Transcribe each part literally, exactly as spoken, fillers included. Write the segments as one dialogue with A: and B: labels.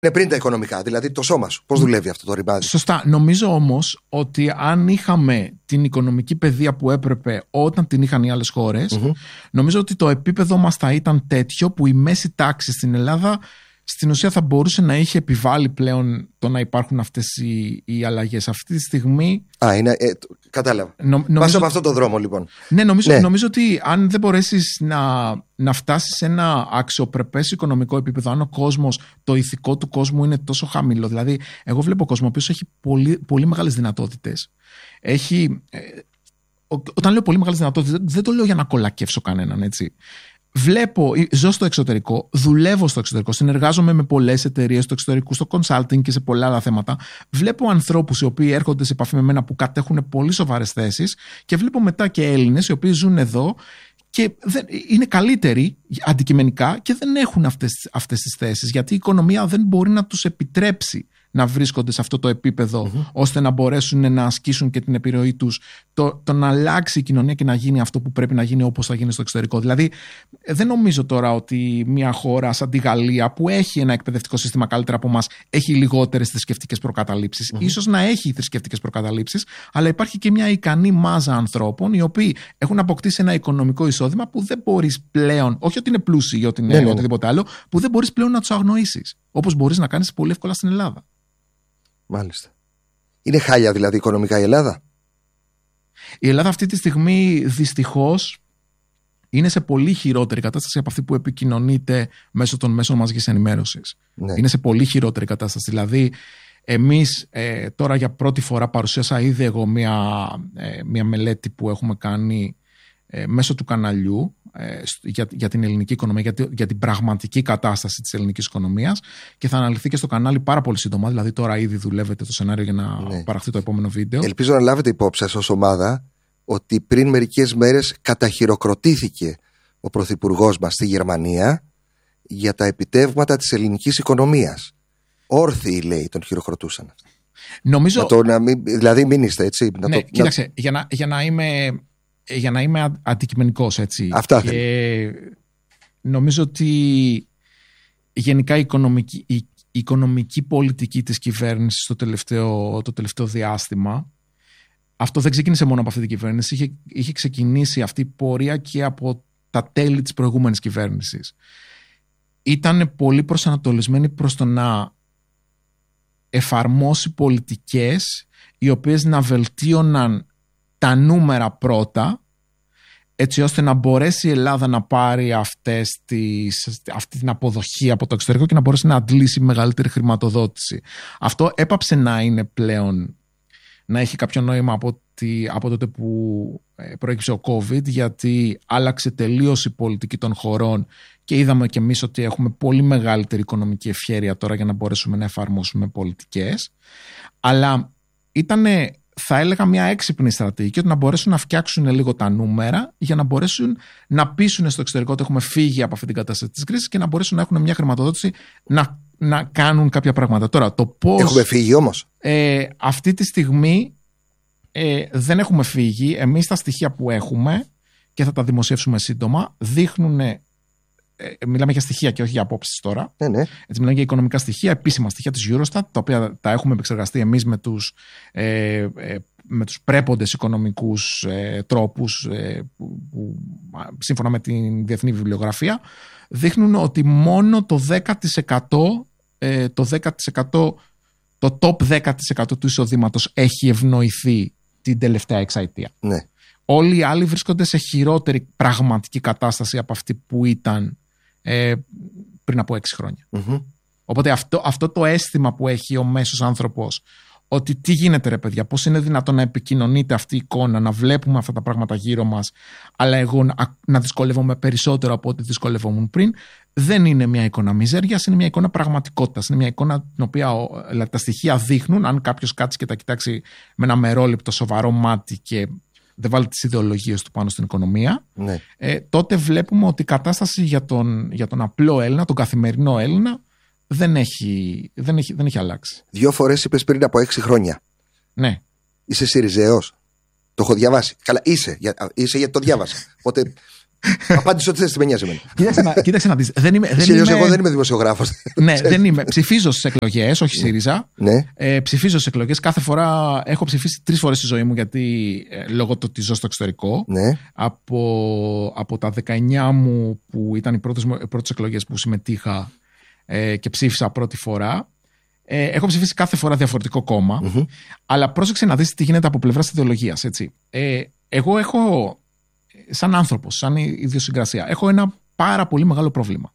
A: Είναι πριν τα οικονομικά, δηλαδή το σώμα σου. Πώς δουλεύει αυτό το ρημάδι?
B: Σωστά. Νομίζω όμως ότι αν είχαμε την οικονομική παιδεία που έπρεπε όταν την είχαν οι άλλες χώρες, mm-hmm. νομίζω ότι το επίπεδο μας θα ήταν τέτοιο που η μέση τάξη στην Ελλάδα στην ουσία θα μπορούσε να είχε επιβάλει πλέον το να υπάρχουν αυτές οι, οι αλλαγές. Αυτή τη στιγμή.
A: Α, είναι. Ε, κατάλαβα. Νο, Πάσω από αυτόν τον δρόμο, λοιπόν.
B: Ναι, νομίζω, ναι. νομίζω ότι αν δεν μπορέσεις να, να φτάσεις σε ένα αξιοπρεπές οικονομικό επίπεδο, αν ο κόσμος, το ηθικό του κόσμου είναι τόσο χαμηλό. Δηλαδή, εγώ βλέπω κόσμο ο οποίος έχει πολύ, πολύ μεγάλες δυνατότητες. Έχει. Ε, ό, όταν λέω πολύ μεγάλες δυνατότητες, δεν το λέω για να κολακεύσω κανέναν, έτσι. Βλέπω, ζω στο εξωτερικό, δουλεύω στο εξωτερικό, συνεργάζομαι με πολλές εταιρείες στο εξωτερικό, στο consulting και σε πολλά άλλα θέματα. Βλέπω ανθρώπους οι οποίοι έρχονται σε επαφή με μένα που κατέχουν πολύ σοβαρές θέσεις και βλέπω μετά και Έλληνες οι οποίοι ζουν εδώ και δεν, είναι καλύτεροι αντικειμενικά και δεν έχουν αυτές, αυτές τις θέσεις, γιατί η οικονομία δεν μπορεί να τους επιτρέψει να βρίσκονται σε αυτό το επίπεδο, mm-hmm. ώστε να μπορέσουν να ασκήσουν και την επιρροή τους, το, το να αλλάξει η κοινωνία και να γίνει αυτό που πρέπει να γίνει όπως θα γίνει στο εξωτερικό. Δηλαδή, δεν νομίζω τώρα ότι μια χώρα σαν τη Γαλλία, που έχει ένα εκπαιδευτικό σύστημα καλύτερα από εμάς, έχει λιγότερες θρησκευτικές προκαταλήψεις. Mm-hmm. Ίσως να έχει θρησκευτικές προκαταλήψεις, αλλά υπάρχει και μια ικανή μάζα ανθρώπων, οι οποίοι έχουν αποκτήσει ένα οικονομικό εισόδημα που δεν μπορείς πλέον, όχι ότι είναι πλούσιοι ή ότι είναι ναι, ναι. οτιδήποτε άλλο, που δεν μπορείς πλέον να τους αγνοήσεις. Όπως μπορείς να κάνεις πολύ εύκολα στην Ελλάδα.
A: Μάλιστα. Είναι χάλια δηλαδή οικονομικά η Ελλάδα?
B: Η Ελλάδα αυτή τη στιγμή δυστυχώς είναι σε πολύ χειρότερη κατάσταση από αυτή που επικοινωνείται μέσω των μέσων μαζικής ενημέρωσης. Ναι. Είναι σε πολύ χειρότερη κατάσταση. Δηλαδή, εμείς ε, τώρα για πρώτη φορά παρουσίασα ήδη εγώ μια, ε, μια μελέτη που έχουμε κάνει ε, μέσω του καναλιού ε, για, για την ελληνική οικονομία, για, για την πραγματική κατάσταση της ελληνικής οικονομίας, και θα αναλυθεί και στο κανάλι πάρα πολύ σύντομα. Δηλαδή τώρα ήδη δουλεύετε το σενάριο για να ναι. παραχθεί το επόμενο βίντεο. Ελπίζω να λάβετε υπόψη σας ως ομάδα ότι πριν μερικές μέρες καταχειροκροτήθηκε ο πρωθυπουργός μας στη Γερμανία για τα επιτεύγματα της ελληνικής οικονομίας. Όρθιοι, λέει, τον χειροκροτούσαν. Νομίζω... Να το, να μην, δηλαδή μην είστε έτσι. Να ναι, το, κοίταξε, να... Για, να, για να είμαι... Για να είμαι αντικειμενικός, έτσι. Αυτά και νομίζω ότι γενικά η οικονομική, η οικονομική πολιτική της κυβέρνησης το τελευταίο, το τελευταίο διάστημα, αυτό δεν ξεκίνησε μόνο από αυτή την κυβέρνηση, είχε, είχε ξεκινήσει αυτή η πορεία και από τα τέλη της προηγούμενης κυβέρνησης. Ήταν πολύ προσανατολισμένη προς το να εφαρμόσει πολιτικές οι οποίες να βελτίωναν τα νούμερα πρώτα, έτσι ώστε να μπορέσει η Ελλάδα να πάρει αυτές τις, αυτή την αποδοχή από το εξωτερικό και να μπορέσει να αντλήσει μεγαλύτερη χρηματοδότηση. Αυτό έπαψε να είναι πλέον, να έχει κάποιο νόημα από, τη, από τότε που προέκυψε ο COVID, γιατί άλλαξε τελείως η πολιτική των χωρών και είδαμε και εμείς ότι έχουμε πολύ μεγαλύτερη οικονομική ευχέρεια τώρα για να μπορέσουμε να εφαρμόσουμε πολιτικές. Αλλά ήτανε, θα έλεγα, μια έξυπνη στρατηγική, ότι να μπορέσουν να φτιάξουν λίγο τα νούμερα για να μπορέσουν να πείσουν στο εξωτερικό ότι έχουμε φύγει από αυτή την κατάσταση της κρίσης και να μπορέσουν να έχουν μια χρηματοδότηση να, να κάνουν κάποια πράγματα. Τώρα, το πώς. Έχουμε φύγει όμως. Ε, αυτή τη στιγμή ε, δεν έχουμε φύγει. Εμείς τα στοιχεία που έχουμε, και θα τα δημοσιεύσουμε σύντομα, δείχνουν. Ε, μιλάμε για στοιχεία και όχι για απόψεις τώρα. Ναι, ναι. Έτσι, μιλάμε για οικονομικά στοιχεία, επίσημα στοιχεία της Eurostat, τα οποία τα έχουμε επεξεργαστεί εμείς με τους, ε, ε, με τους πρέποντες οικονομικούς ε, τρόπους ε, που, που σύμφωνα με την διεθνή βιβλιογραφία δείχνουν ότι μόνο το δέκα τοις εκατό, ε, το δέκα τοις εκατό, το top δέκα τοις εκατό του εισοδήματος έχει ευνοηθεί την τελευταία εξαετία. Ναι. Όλοι οι άλλοι βρίσκονται σε χειρότερη πραγματική κατάσταση από αυτή που ήταν ε, πριν από έξι χρόνια. Mm-hmm. Οπότε αυτό, αυτό το αίσθημα που έχει ο μέσος άνθρωπος, ότι τι γίνεται ρε παιδιά, πώς είναι δυνατόν να επικοινωνείται αυτή η εικόνα, να βλέπουμε αυτά τα πράγματα γύρω μας, αλλά εγώ να, να δυσκολεύομαι περισσότερο από ό,τι δυσκολευόμουν πριν, δεν είναι μια εικόνα μιζέριας, είναι μια εικόνα πραγματικότητας. Είναι μια εικόνα την οποία δηλαδή, τα στοιχεία δείχνουν, αν κάποιος κάτσει και τα κοιτάξει με ένα μερόληπτο σοβαρό μάτι και δεν βάλει τις ιδεολογίες του πάνω στην οικονομία, ναι. ε, τότε βλέπουμε ότι η κατάσταση για τον, για τον απλό Έλληνα, τον καθημερινό Έλληνα, δεν έχει, δεν έχει, δεν έχει αλλάξει. Δύο φορές είπες πριν από έξι χρόνια. Ναι. Είσαι Συριζέος. Το έχω διαβάσει. Καλά, είσαι, για, είσαι γιατί το διάβασα. Οπότε
A: Απάντησε ότι θες, με νοιάζει εμένα.
B: Κοίταξε να, κοίταξε να δεις. Δεν είμαι, δεν
A: είμαι...
B: είμαι...
A: Εγώ δεν είμαι δημοσιογράφος.
B: Ναι, δεν είμαι. Ψηφίζω στις εκλογές, όχι ΣΥΡΙΖΑ.
A: Ναι.
B: Ε, ψηφίζω στις εκλογές. Κάθε φορά έχω ψηφίσει τρεις φορές στη ζωή μου, γιατί ε, λόγω του ότι ζω στο εξωτερικό.
A: Ναι.
B: Από, από τα δεκαεννιά μου, που ήταν οι πρώτες, πρώτες εκλογές που συμμετείχα ε, και ψήφισα πρώτη φορά. Ε, έχω ψηφίσει κάθε φορά διαφορετικό κόμμα. Mm-hmm. Αλλά πρόσεξε να δεις τι γίνεται από πλευράς ιδεολογίας. Ε, εγώ έχω, σαν άνθρωπος, σαν ιδιοσυγκρασία, έχω ένα πάρα πολύ μεγάλο πρόβλημα.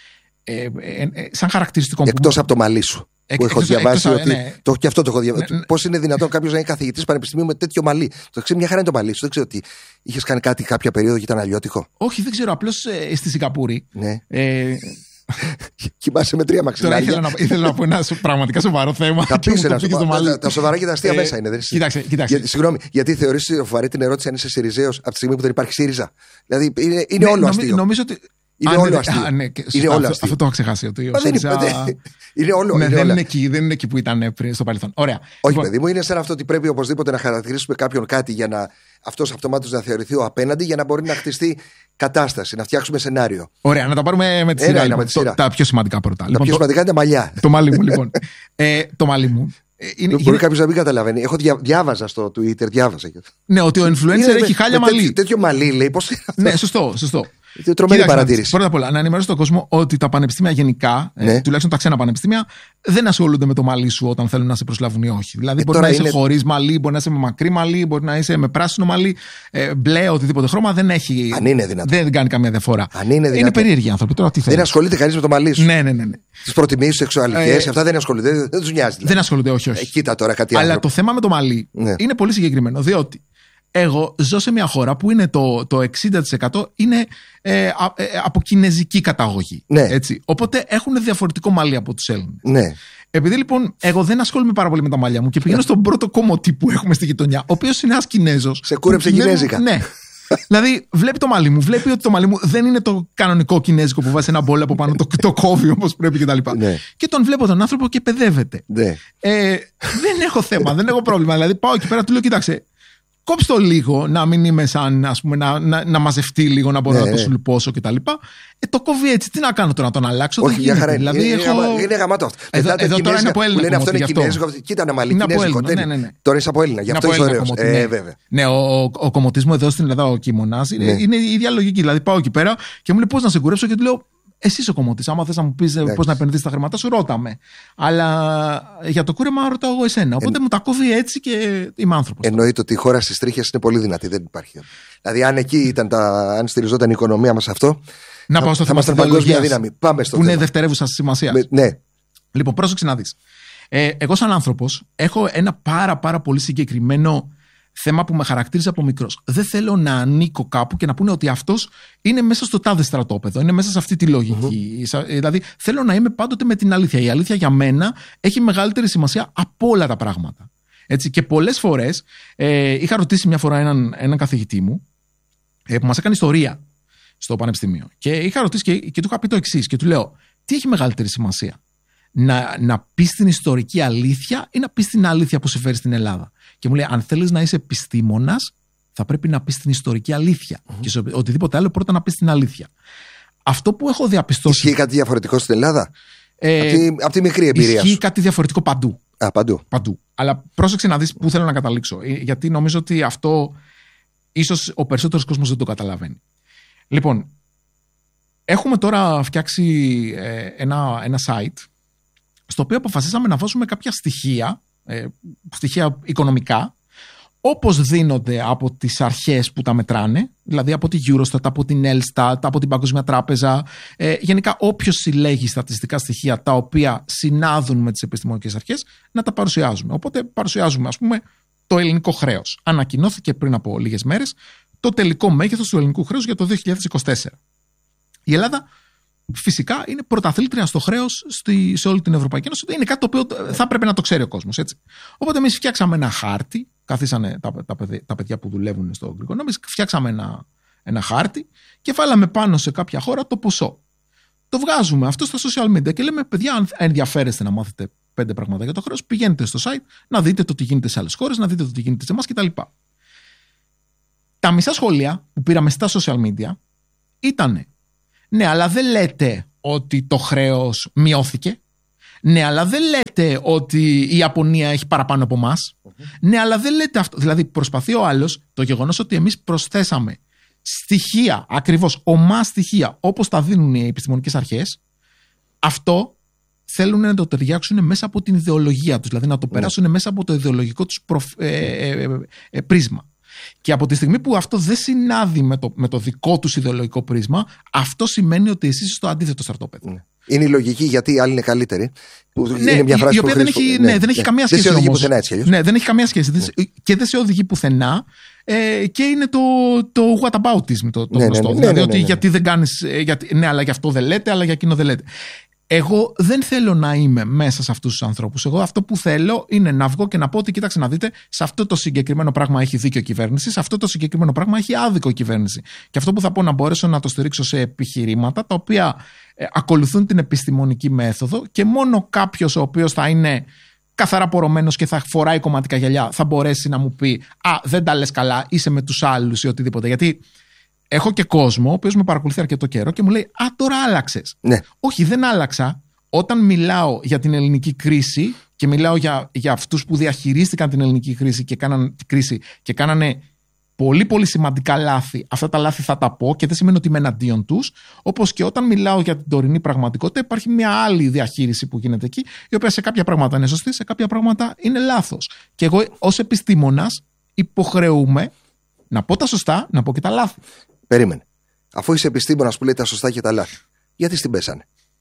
B: Ε, ε, ε, σαν χαρακτηριστικό.
A: Εκτός
B: που...
A: από το μαλλί σου.
B: Ε,
A: που έχω
B: εκτός,
A: διαβάσει
B: εκτός,
A: ότι.
B: ναι.
A: Το, και αυτό το έχω διαβάσει.
B: Ναι, ναι.
A: Πώς είναι δυνατόν κάποιος να είναι καθηγητής πανεπιστημίου με τέτοιο μαλλί? Το ξέρω, μια χαρά είναι το μαλλί σου. Δεν ξέρω ότι είχες κάνει κάτι κάποια περίοδο και ήταν αλλιώτικο.
B: Όχι, δεν ξέρω. Απλώς ε, στη Σιγκαπούρη.
A: Ναι.
B: Ε,
A: Κοιμάσαι με τρία μαξιλάρια.
B: Τώρα ήθελα να, ήθελα να πω ένα πραγματικά σοβαρό θέμα.
A: Θα πεις ένα
B: σοβαρό.
A: Τα, τα σοβαρά και τα αστεία ε, μέσα είναι. Δεν
B: κοίταξε, κοίταξε.
A: Για, συγγνώμη, γιατί θεωρείς σοβαρή την ερώτηση αν είσαι Σιριζέος από τη στιγμή που δεν υπάρχει ΣΥΡΙΖΑ? Δηλαδή είναι, είναι ναι, όλο αστείο.
B: Νομίζω ότι.
A: Είναι
B: Α,
A: όλο
B: ναι,
A: αστείο.
B: Α, ναι, και,
A: είναι όλο αστείο.
B: Αυτό το έχω ξεχάσει. Ότι
A: Μα δεν είναι, είναι όλο.
B: Ναι,
A: είναι
B: δεν,
A: όλα.
B: είναι εκεί, δεν είναι εκεί που ήταν πριν στο παρελθόν. Ωραία.
A: Όχι,
B: λοιπόν,
A: παιδί μου, είναι σαν αυτό ότι πρέπει οπωσδήποτε να χαρακτηρίσουμε κάποιον κάτι για να αυτός αυτομάτως να θεωρηθεί ο απέναντι, για να μπορεί να χτιστεί κατάσταση, να φτιάξουμε σενάριο.
B: Ωραία, να τα πάρουμε με τη σειρά.
A: Λοιπόν,
B: λοιπόν, το, τα πιο σημαντικά πρώτα.
A: Τα
B: λοιπόν,
A: πιο σημαντικά είναι τα μαλλιά.
B: Το μαλλί μου, λοιπόν. ε, το μαλλί μου. Είναι,
A: μπορεί είναι... κάποιος να μην καταλαβαίνει. Έχω δια, διάβαζα στο Twitter, διάβαζα.
B: Ναι, ότι ο influencer είναι, έχει χάλια μαλλί.
A: Τέτοιο, τέτοιο μαλλί, λέει. Πώς...
B: Ναι, σωστό, σωστό.
A: Τρομερή παρατήρηση.
B: Πρώτα απ' όλα, να ενημερώσω τον κόσμο ότι τα πανεπιστήμια γενικά, ναι. ε, τουλάχιστον τα ξένα πανεπιστήμια, δεν ασχολούνται με το μαλλί σου όταν θέλουν να σε προσλάβουν ή όχι. Δηλαδή, ε, μπορεί να είσαι είναι... χωρίς μαλλί, μπορεί να είσαι με μακρύ μαλλί, μπορεί να είσαι με πράσινο μαλλί, ε, μπλε, οτιδήποτε χρώμα. Δεν έχει.
A: Αν είναι δυνατόν.
B: Δεν κάνει καμία διαφορά.
A: Αν είναι δυνατόν.
B: Είναι περίεργοι άνθρωποι. Τώρα, τι
A: δεν ασχολείται κανείς με το μαλλί σου.
B: Ναι, ναι, ναι. ναι.
A: Τις προτιμήσεις σεξουαλικές, ε, αυτά δεν ασχολούνται. Δεν, δεν τους νοιάζει. Δηλαδή.
B: Δεν ασχολούνται, όχι, όχι.
A: Ε, κοίτα τώρα κάτι άλλο.
B: Αλλά το θέμα με το μαλλί ναι. είναι πολύ συγκεκριμένο. Διότι εγώ ζω σε μια χώρα που είναι το, το εξήντα τοις εκατό είναι ε, α, ε, από κινεζική καταγωγή.
A: Ναι.
B: Έτσι. Οπότε έχουν διαφορετικό μαλλί από τους Έλληνες.
A: Ναι.
B: Επειδή λοιπόν εγώ δεν ασχολούμαι πάρα πολύ με τα μαλλιά μου και πηγαίνω στον πρώτο κομμωτή που έχουμε στη γειτονιά, ο οποίος είναι ένας Κινέζος.
A: Σε κούρεψε κινέζικα.
B: Ναι. Δηλαδή, βλέπει το μαλλί μου, βλέπει ότι το μαλλί μου δεν είναι το κανονικό κινέζικο που βάζει ένα μπόλ από πάνω, το, το κόβει όπως πρέπει κτλ.
A: Ναι.
B: Και τον βλέπω τον άνθρωπο και παιδεύεται.
A: Ναι.
B: Ε, δεν έχω θέμα, δεν έχω πρόβλημα. Δηλαδή, πάω εκεί πέρα, του λέω: κοίταξε, κόψτε το λίγο, να μην είμαι σαν, ας πούμε, να, να, να μαζευτεί λίγο, να μπορώ ναι, να το σουλουπώσω κτλ. Ε, το κόβει έτσι. Τι να κάνω τώρα, να τον αλλάξω?
A: Όχι, για χαρά.
B: Δηλαδή,
A: είναι,
B: έχω...
A: είναι γαμάτο αυτό.
B: Εδώ, εδώ, εδώ τώρα είναι από Έλληνα.
A: Λένε αυτό είναι κινέζικο. Κοίτα να μαλλί, κινέζικο.
B: Ναι, ναι, ναι.
A: Τώρα είσαι από Έλληνα. Γι' αυτό είσαι ωραίος. Ε, βέβαια.
B: Ναι, ο, ο κομμωτής μου εδώ στην Ελλάδα, ο Κιμωνάς, ναι. είναι η ίδια λογική. Δηλαδή, πάω εκεί πέρα και μου λέει πώς να σε κουρέψω και του λέω. Εσύ είσαι ο κομμωτής. Άμα θες να μου πεις πώς να επενδύσεις τα χρήματά σου, ρώτα με. Αλλά για το κούρεμα ρωτάω εγώ εσένα. Οπότε Εν... μου τα κόβει έτσι και είμαι άνθρωπος.
A: Εννοείται ότι η χώρα στις τρίχες είναι πολύ δυνατή. Δεν υπάρχει. Δηλαδή, αν εκεί ήταν τα... αν στηριζόταν η οικονομία μας αυτό.
B: Να πάω στο θέμα της παγκόσμια
A: δύναμη. Πάμε στο
B: που
A: θέμα.
B: Είναι δευτερεύουσα σημασία.
A: Ναι.
B: Λοιπόν, πρόσεξε να δεις. Ε, εγώ, σαν άνθρωπος, έχω ένα πάρα, πάρα πολύ συγκεκριμένο θέμα που με χαρακτήριζε από μικρός. Δεν θέλω να ανήκω κάπου και να πούνε ότι αυτός είναι μέσα στο τάδε στρατόπεδο, είναι μέσα σε αυτή τη λογική. Mm-hmm. Δηλαδή, θέλω να είμαι πάντοτε με την αλήθεια. Η αλήθεια για μένα έχει μεγαλύτερη σημασία από όλα τα πράγματα. Έτσι, και πολλές φορές ε, είχα ρωτήσει μια φορά έναν, έναν καθηγητή μου ε, που μας έκανε ιστορία στο πανεπιστήμιο. Και είχα ρωτήσει και, και του είχα πει το εξής. Και του λέω, τι έχει μεγαλύτερη σημασία, να, να πεις την ιστορική αλήθεια ή να πεις την αλήθεια που συμφέρει στην Ελλάδα? Και μου λέει, αν θέλεις να είσαι επιστήμονας, θα πρέπει να πεις την ιστορική αλήθεια. Mm-hmm. Και σε οτιδήποτε άλλο, πρώτα να πεις την αλήθεια. Αυτό που έχω διαπιστώσει.
A: Ισχύει κάτι διαφορετικό στην Ελλάδα?
B: Ε,
A: από, τη, από τη μικρή εμπειρία
B: ισχύει
A: σου.
B: κάτι διαφορετικό παντού.
A: Α, παντού.
B: Παντού. Αλλά πρόσεξε να δεις πού θέλω να καταλήξω. Γιατί νομίζω ότι αυτό ίσως ο περισσότερος κόσμος δεν το καταλαβαίνει. Λοιπόν, έχουμε τώρα φτιάξει ε, ένα, ένα site στο οποίο αποφασίσαμε να βάζουμε κάποια στοιχεία, ε, στοιχεία οικονομικά, όπως δίνονται από τις αρχές που τα μετράνε, δηλαδή από τη Eurostat, από την Elstat, από την Παγκόσμια Τράπεζα, ε, γενικά όποιος συλλέγει στατιστικά στοιχεία τα οποία συνάδουν με τις επιστημονικές αρχές, να τα παρουσιάζουμε. Οπότε παρουσιάζουμε, ας πούμε, το ελληνικό χρέος. Ανακοινώθηκε πριν από λίγες μέρες το τελικό μέγεθος του ελληνικού χρέους για το δύο χιλιάδες είκοσι τέσσερα. Η Ελλάδα φυσικά είναι πρωταθλήτρια στο χρέος σε όλη την Ευρωπαϊκή Ένωση. Είναι κάτι το οποίο θα έπρεπε να το ξέρει ο κόσμος. Έτσι. Οπότε εμείς φτιάξαμε ένα χάρτη. Καθίσανε τα, τα, παιδιά, τα παιδιά που δουλεύουν στο Greek Economics, φτιάξαμε ένα, ένα χάρτη και βάλαμε πάνω σε κάποια χώρα το ποσό. Το βγάζουμε αυτό στα social media και λέμε, παιδιά, αν ενδιαφέρεστε να μάθετε πέντε πράγματα για το χρέος, πηγαίνετε στο site να δείτε το τι γίνεται σε άλλες χώρες, να δείτε το τι γίνεται σε εμάς κτλ. Τα μισά σχόλια που πήραμε στα social media ήτανε. Ναι, αλλά δεν λέτε ότι το χρέος μειώθηκε. Ναι, αλλά δεν λέτε ότι η Ιαπωνία έχει παραπάνω από εμάς. Mm-hmm. Ναι, αλλά δεν λέτε αυτό. Δηλαδή, προσπαθεί ο άλλος το γεγονός ότι εμείς προσθέσαμε στοιχεία, ακριβώς ομά στοιχεία, όπως τα δίνουν οι επιστημονικές αρχές, αυτό θέλουν να το ταιριάξουν μέσα από την ιδεολογία τους. Δηλαδή, να το περάσουν mm. μέσα από το ιδεολογικό τους προφ... ε, ε, ε, ε, πρίσμα. Και από τη στιγμή που αυτό δεν συνάδει με το, με το δικό τους ιδεολογικό πρίσμα, αυτό σημαίνει ότι εσείς είστε στο αντίθετο στρατόπεδο. Mm.
A: Είναι η λογική γιατί οι άλλοι είναι καλύτεροι.
B: Ναι, είναι μια φράση η οποία που δεν έχει, ναι, ναι, δεν έχει ναι. καμία σχέση.
A: Δεν σε οδηγεί
B: όμως.
A: πουθενά έτσι.
B: Ναι, δεν έχει καμία σχέση. Ναι. Και δεν σε οδηγεί πουθενά. Ε, και είναι το, το whataboutism το, το
A: ναι,
B: γνωστό.
A: Ναι, ναι,
B: δηλαδή
A: ναι, ναι,
B: ότι
A: ναι.
B: γιατί δεν κάνεις. Γιατί, ναι, αλλά γι' αυτό δεν λέτε, αλλά για εκείνο δεν λέτε. Εγώ δεν θέλω να είμαι μέσα σε αυτούς τους ανθρώπους. Εγώ αυτό που θέλω είναι να βγω και να πω ότι κοίταξε να δείτε, σε αυτό το συγκεκριμένο πράγμα έχει δίκιο η κυβέρνηση, σε αυτό το συγκεκριμένο πράγμα έχει άδικο η κυβέρνηση. Και αυτό που θα πω να μπορέσω να το στηρίξω σε επιχειρήματα τα οποία ε, ακολουθούν την επιστημονική μέθοδο και μόνο κάποιος ο οποίος θα είναι καθαρά πορωμένος και θα φοράει κομματικά γυαλιά θα μπορέσει να μου πει «Α, δεν τα λες καλά, είσαι με τους άλλους» ή οτιδήποτε. Γιατί έχω και κόσμο ο οποίος με παρακολουθεί αρκετό καιρό και μου λέει «Α, τώρα άλλαξες».
A: Ναι.
B: Όχι, δεν άλλαξα. Όταν μιλάω για την ελληνική κρίση και μιλάω για, για αυτούς που διαχειρίστηκαν την ελληνική κρίση και, κάναν, κρίση και κάνανε πολύ πολύ σημαντικά λάθη, αυτά τα λάθη θα τα πω και δεν σημαίνει ότι είμαι εναντίον τους. Όπως και όταν μιλάω για την τωρινή πραγματικότητα, υπάρχει μια άλλη διαχείριση που γίνεται εκεί, η οποία σε κάποια πράγματα είναι σωστή, σε κάποια πράγματα είναι λάθος. Και εγώ ως επιστήμονας υποχρεούμαι να πω τα σωστά, να πω και τα λάθη.
A: Περίμενε. Αφού είσαι επιστήμονας που λέει τα σωστά και τα λάθη, γιατί στην πέσανε?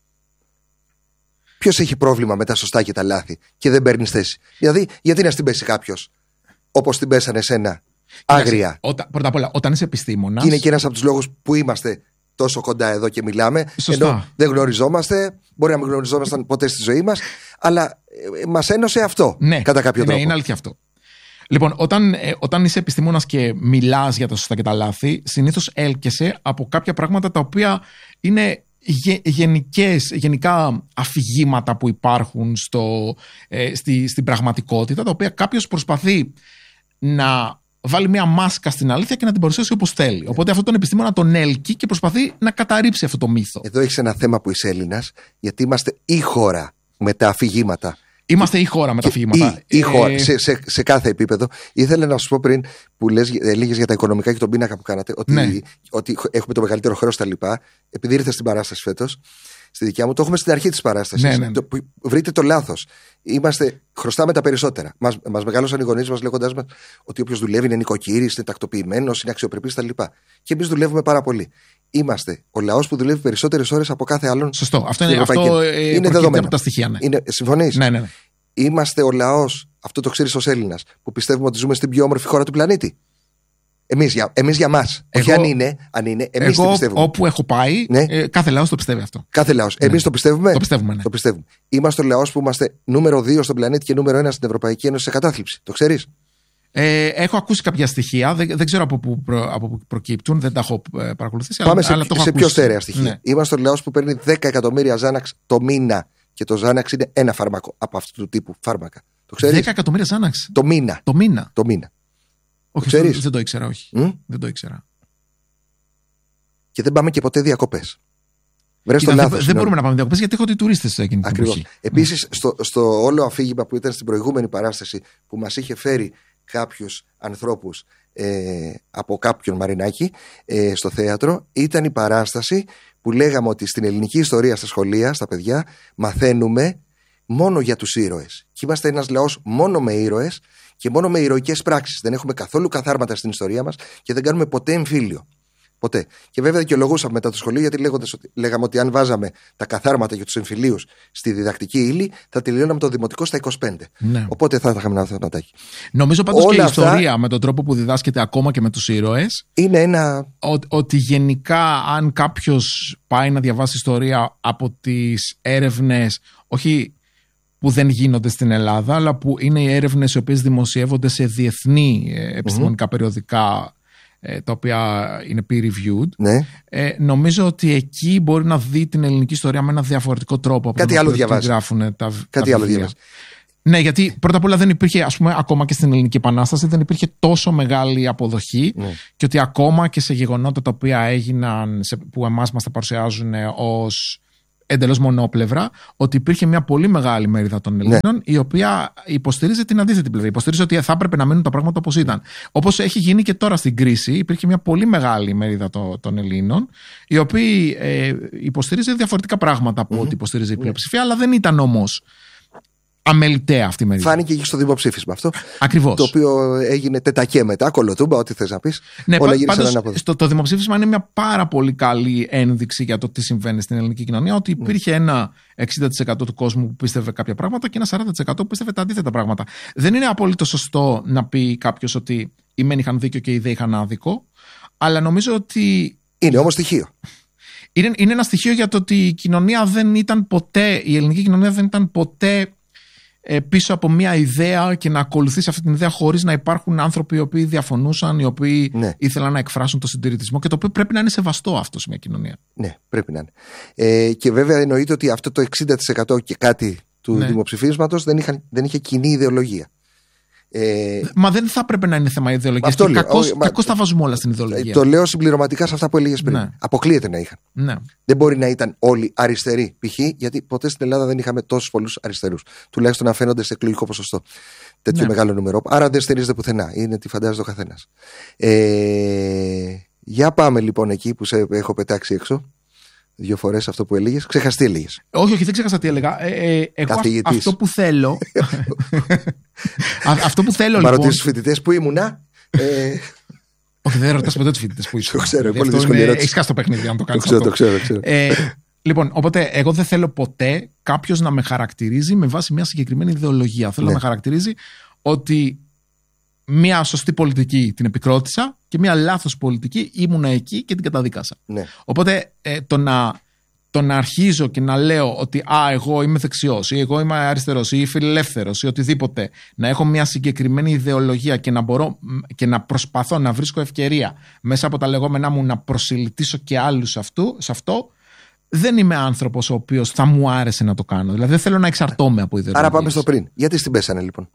A: Ποιος έχει πρόβλημα με τα σωστά και τα λάθη και δεν παίρνει θέση? Δηλαδή, γιατί να στην πέσει κάποιος όπως την πέσανε εσένα, άγρια?
B: Όταν, πρώτα απ' όλα, όταν είσαι επιστήμονας.
A: Και είναι και ένας από τους λόγους που είμαστε τόσο κοντά εδώ και μιλάμε.
B: Σωστά.
A: Ενώ δεν γνωριζόμαστε, μπορεί να μην γνωριζόμασταν ποτέ στη ζωή μας, αλλά ε, μας ένωσε αυτό
B: ναι,
A: κατά κάποιο
B: ναι,
A: τρόπο.
B: Ναι, είναι αλήθεια αυτό. Λοιπόν, όταν, ε, όταν είσαι επιστήμονας και μιλάς για τα σωστά και τα λάθη, συνήθως έλκεσαι από κάποια πράγματα τα οποία είναι γε, γενικές, γενικά αφηγήματα που υπάρχουν στο, ε, στη, στην πραγματικότητα, τα οποία κάποιος προσπαθεί να βάλει μια μάσκα στην αλήθεια και να την παρουσιάσει όπως θέλει. Yeah. Οπότε αυτόν τον επιστήμονα τον έλκει και προσπαθεί να καταρρύψει αυτό το μύθο.
A: Εδώ έχεις ένα θέμα που είσαι Έλληνας, γιατί είμαστε η χώρα με τα αφηγήματα.
B: Είμαστε η χώρα με τα αφηγήματα.
A: Η, η χώρα, ε... σε, σε, σε κάθε επίπεδο. Ήθελα να σου πω πριν που λες, έλεγες για τα οικονομικά και τον πίνακα που κάνατε, ότι,
B: ναι.
A: ότι έχουμε το μεγαλύτερο χρέος στα λοιπά. Επειδή ήρθε στην παράσταση φέτος, στη δικιά μου, το έχουμε στην αρχή της παράστασης.
B: Ναι, ναι, ναι.
A: Το, βρείτε το λάθος. Είμαστε, χρωστάμε τα περισσότερα. Μας, μας μεγάλωσαν οι γονείς μας λέγοντας μας ότι όποιος δουλεύει είναι νοικοκύρης, είναι τακτοποιημένος, είναι αξιοπρεπής κτλ. Και εμείς δουλεύουμε πάρα πολύ. Είμαστε ο λαός που δουλεύει περισσότερες ώρες από κάθε άλλον.
B: Σωστό. Αυτό είναι, αυτό, ε,
A: είναι δεδομένο.
B: Από τα στοιχεία. Ναι.
A: Είναι, συμφωνείς?
B: Ναι, ναι, ναι.
A: Είμαστε ο λαός, αυτό το ξέρεις ως Έλληνας, που πιστεύουμε ότι ζούμε στην πιο όμορφη χώρα του πλανήτη. Εμείς για, εμείς για μας. Εγώ, όχι αν είναι, αν είναι εμείς το πιστεύουμε.
B: Όπου έχω πάει, ναι. ε, κάθε λαός το πιστεύει αυτό.
A: Κάθε λαός. Ναι. Εμείς το πιστεύουμε.
B: Το πιστεύουμε, ναι.
A: Το πιστεύουμε. Είμαστε ο λαός που είμαστε νούμερο δύο στον πλανήτη και νούμερο ένα στην Ευρωπαϊκή Ένωση σε κατάθλιψη. Το ξέρεις?
B: Ε, έχω ακούσει κάποια στοιχεία, δεν, δεν ξέρω από πού προ, προκύπτουν, δεν τα έχω παρακολουθήσει.
A: Πάμε
B: αλλά,
A: σε,
B: αλλά το
A: σε πιο στέρεα στοιχεία.
B: Ναι.
A: Είμαστε ο λαός που παίρνει δέκα εκατομμύρια Ζάναξ το μήνα. Και το Ζάναξ είναι ένα φάρμακο από αυτού του τύπου φάρμακα. Το ξέρεις?
B: δέκα εκατομμύρια Ζάναξ.
A: Το μήνα.
B: Το μήνα.
A: Το μήνα.
B: Όχι,
A: το
B: δεν το ήξερα, όχι.
A: Mm?
B: Δεν το ήξερα.
A: Και δεν πάμε και ποτέ διακοπές. Βρες
B: Κοίτα,
A: το
B: δεν,
A: λάθος.
B: δεν μπορούμε να πάμε διακοπές γιατί έχω ότι τουρίστες εκείνη την εποχή.
A: Επίσης, mm. στο, στο όλο αφήγημα που ήταν στην προηγούμενη παράσταση που μας είχε φέρει κάποιους ανθρώπους ε, από κάποιον Μαρινάκη ε, στο θέατρο, ήταν η παράσταση που λέγαμε ότι στην ελληνική ιστορία στα σχολεία, στα παιδιά, μαθαίνουμε μόνο για τους ήρωες. Και είμαστε ένας λαός μόνο με ήρωες και μόνο με ηρωικές πράξεις. Δεν έχουμε καθόλου καθάρματα στην ιστορία μας και δεν κάνουμε ποτέ εμφύλιο. Ποτέ. Και βέβαια δικαιολογούσαμε μετά το σχολείο, γιατί λέγοντας ότι, λέγαμε ότι αν βάζαμε τα καθάρματα για τους εμφυλίους στη διδακτική ύλη, θα τελειώναμε το δημοτικό στα είκοσι πέντε.
B: Ναι.
A: Οπότε θα είχαμε ένα θανατάκι.
B: Νομίζω πάντως
A: Όλα
B: και η
A: αυτά...
B: ιστορία με τον τρόπο που διδάσκεται ακόμα και με τους ήρωες.
A: Είναι ένα.
B: Ό, ότι γενικά, αν κάποιος πάει να διαβάσει ιστορία από τις έρευνες, όχι που δεν γίνονται στην Ελλάδα, αλλά που είναι οι έρευνες οι οποίες δημοσιεύονται σε διεθνή επιστημονικά mm-hmm. περιοδικά, τα οποία είναι peer-reviewed,
A: ναι.
B: ε, νομίζω ότι εκεί μπορεί να δει την ελληνική ιστορία με ένα διαφορετικό τρόπο από
A: κάτι
B: το
A: άλλο
B: που
A: διαβάζει.
B: γράφουν τα,
A: κάτι
B: τα
A: άλλο διαβάζει.
B: Ναι, γιατί πρώτα απ' όλα δεν υπήρχε, ας πούμε, ακόμα και στην Ελληνική Επανάσταση, δεν υπήρχε τόσο μεγάλη αποδοχή ναι. και ότι ακόμα και σε γεγονότα τα οποία έγιναν, σε, που εμάς μας τα παρουσιάζουν ως εντελώς μονόπλευρα, ότι υπήρχε μια πολύ μεγάλη μερίδα των Ελλήνων ναι. η οποία υποστηρίζει την αντίθετη πλευρά. Υποστηρίζει ότι θα έπρεπε να μείνουν τα πράγματα όπως ήταν. Όπως έχει γίνει και τώρα στην κρίση, υπήρχε μια πολύ μεγάλη μερίδα των, των Ελλήνων, οι οποίοι ε, υποστηρίζει διαφορετικά πράγματα από mm-hmm. ό,τι υποστηρίζει η πλειοψηφία, αλλά δεν ήταν όμως αμεληταία αυτή η μερίδα.
A: Φάνηκε και στο δημοψήφισμα αυτό.
B: Ακριβώς.
A: Το οποίο έγινε τετακέ μετά, κολοτούμπα, ό,τι θες να πεις.
B: Ναι, πάντως, στο, το δημοψήφισμα είναι μια πάρα πολύ καλή ένδειξη για το τι συμβαίνει στην ελληνική κοινωνία. Ότι υπήρχε mm. ένα εξήντα τοις εκατό του κόσμου που πίστευε κάποια πράγματα και ένα σαράντα τοις εκατό που πίστευε τα αντίθετα πράγματα. Δεν είναι απόλυτο σωστό να πει κάποιος ότι οι μεν είχαν δίκιο και οι δε είχαν άδικο. Αλλά νομίζω ότι.
A: Είναι όμως στοιχείο.
B: Είναι, είναι ένα στοιχείο για το ότι η κοινωνία δεν ήταν ποτέ. Η ελληνική κοινωνία δεν ήταν ποτέ πίσω από μια ιδέα και να ακολουθήσει αυτή την ιδέα χωρίς να υπάρχουν άνθρωποι οι οποίοι διαφωνούσαν, οι οποίοι ναι. ήθελαν να εκφράσουν το συντηρητισμό και το οποίο πρέπει να είναι σεβαστό αυτό σε μια κοινωνία.
A: Ναι, πρέπει να είναι. Ε, και βέβαια εννοείται ότι αυτό το εξήντα τοις εκατό και κάτι του ναι. δημοψηφίσματος δεν, είχαν, δεν είχε κοινή ιδεολογία. Ε,
B: μα δεν θα έπρεπε να είναι θέμα ιδεολογίας. Κακώς τα βάζουμε όλα στην ιδεολογία.
A: Το λέω συμπληρωματικά σε αυτά που έλεγες πριν. Ναι. Αποκλείεται να είχαν.
B: Ναι.
A: Δεν μπορεί να ήταν όλοι αριστεροί, π.χ. γιατί ποτέ στην Ελλάδα δεν είχαμε τόσους πολλούς αριστερούς. Τουλάχιστον να φαίνονται σε εκλογικό ποσοστό. Τέτοιο ναι. μεγάλο νούμερο. Άρα δεν στηρίζεται πουθενά. Είναι τι φαντάζεται ο καθένας. Ε, για πάμε λοιπόν εκεί που σε έχω πετάξει έξω. Δύο φορές αυτό που έλεγες. Ξέχασες τι έλεγες.
B: Όχι, όχι, δεν ξέχασα τι έλεγα. Ε, ε, εγώ αυτό που θέλω. αυτό που θέλω λοιπόν.
A: Μα ρωτήσεις τους φοιτητές που ήμουνα. Ε...
B: Όχι, δεν ρωτάς ποτέ τους φοιτητές που ήσουν.
A: Το ξέρω, πολύ δύσκολη ερώτηση.
B: Έχεις χάσει το παιχνίδι, αν το κάνεις.
A: Το ξέρω, το ξέρω. Το ξέρω.
B: Ε, λοιπόν, οπότε εγώ δεν θέλω ποτέ κάποιος να με χαρακτηρίζει με βάση μια συγκεκριμένη ιδεολογία. Θέλω ναι. να με χαρακτηρίζει ότι μια σωστή πολιτική την επικρότησα και μια λάθος πολιτική ήμουνα εκεί και την καταδίκασα. Ναι. Οπότε ε, το, να, το να αρχίζω και να λέω ότι α, εγώ είμαι δεξιός ή εγώ είμαι αριστερός ή φιλελεύθερος ή οτιδήποτε, να έχω μια συγκεκριμένη ιδεολογία και να μπορώ και να προσπαθώ να βρίσκω ευκαιρία μέσα από τα λεγόμενά μου να προσελητήσω και άλλους αυτού, σε αυτό, δεν είμαι άνθρωπος ο οποίος θα μου άρεσε να το κάνω. Δηλαδή δεν θέλω να εξαρτώμαι από ιδεολογίες.
A: Άρα πάμε στο πριν. Γιατί στην πέσανε λοιπόν?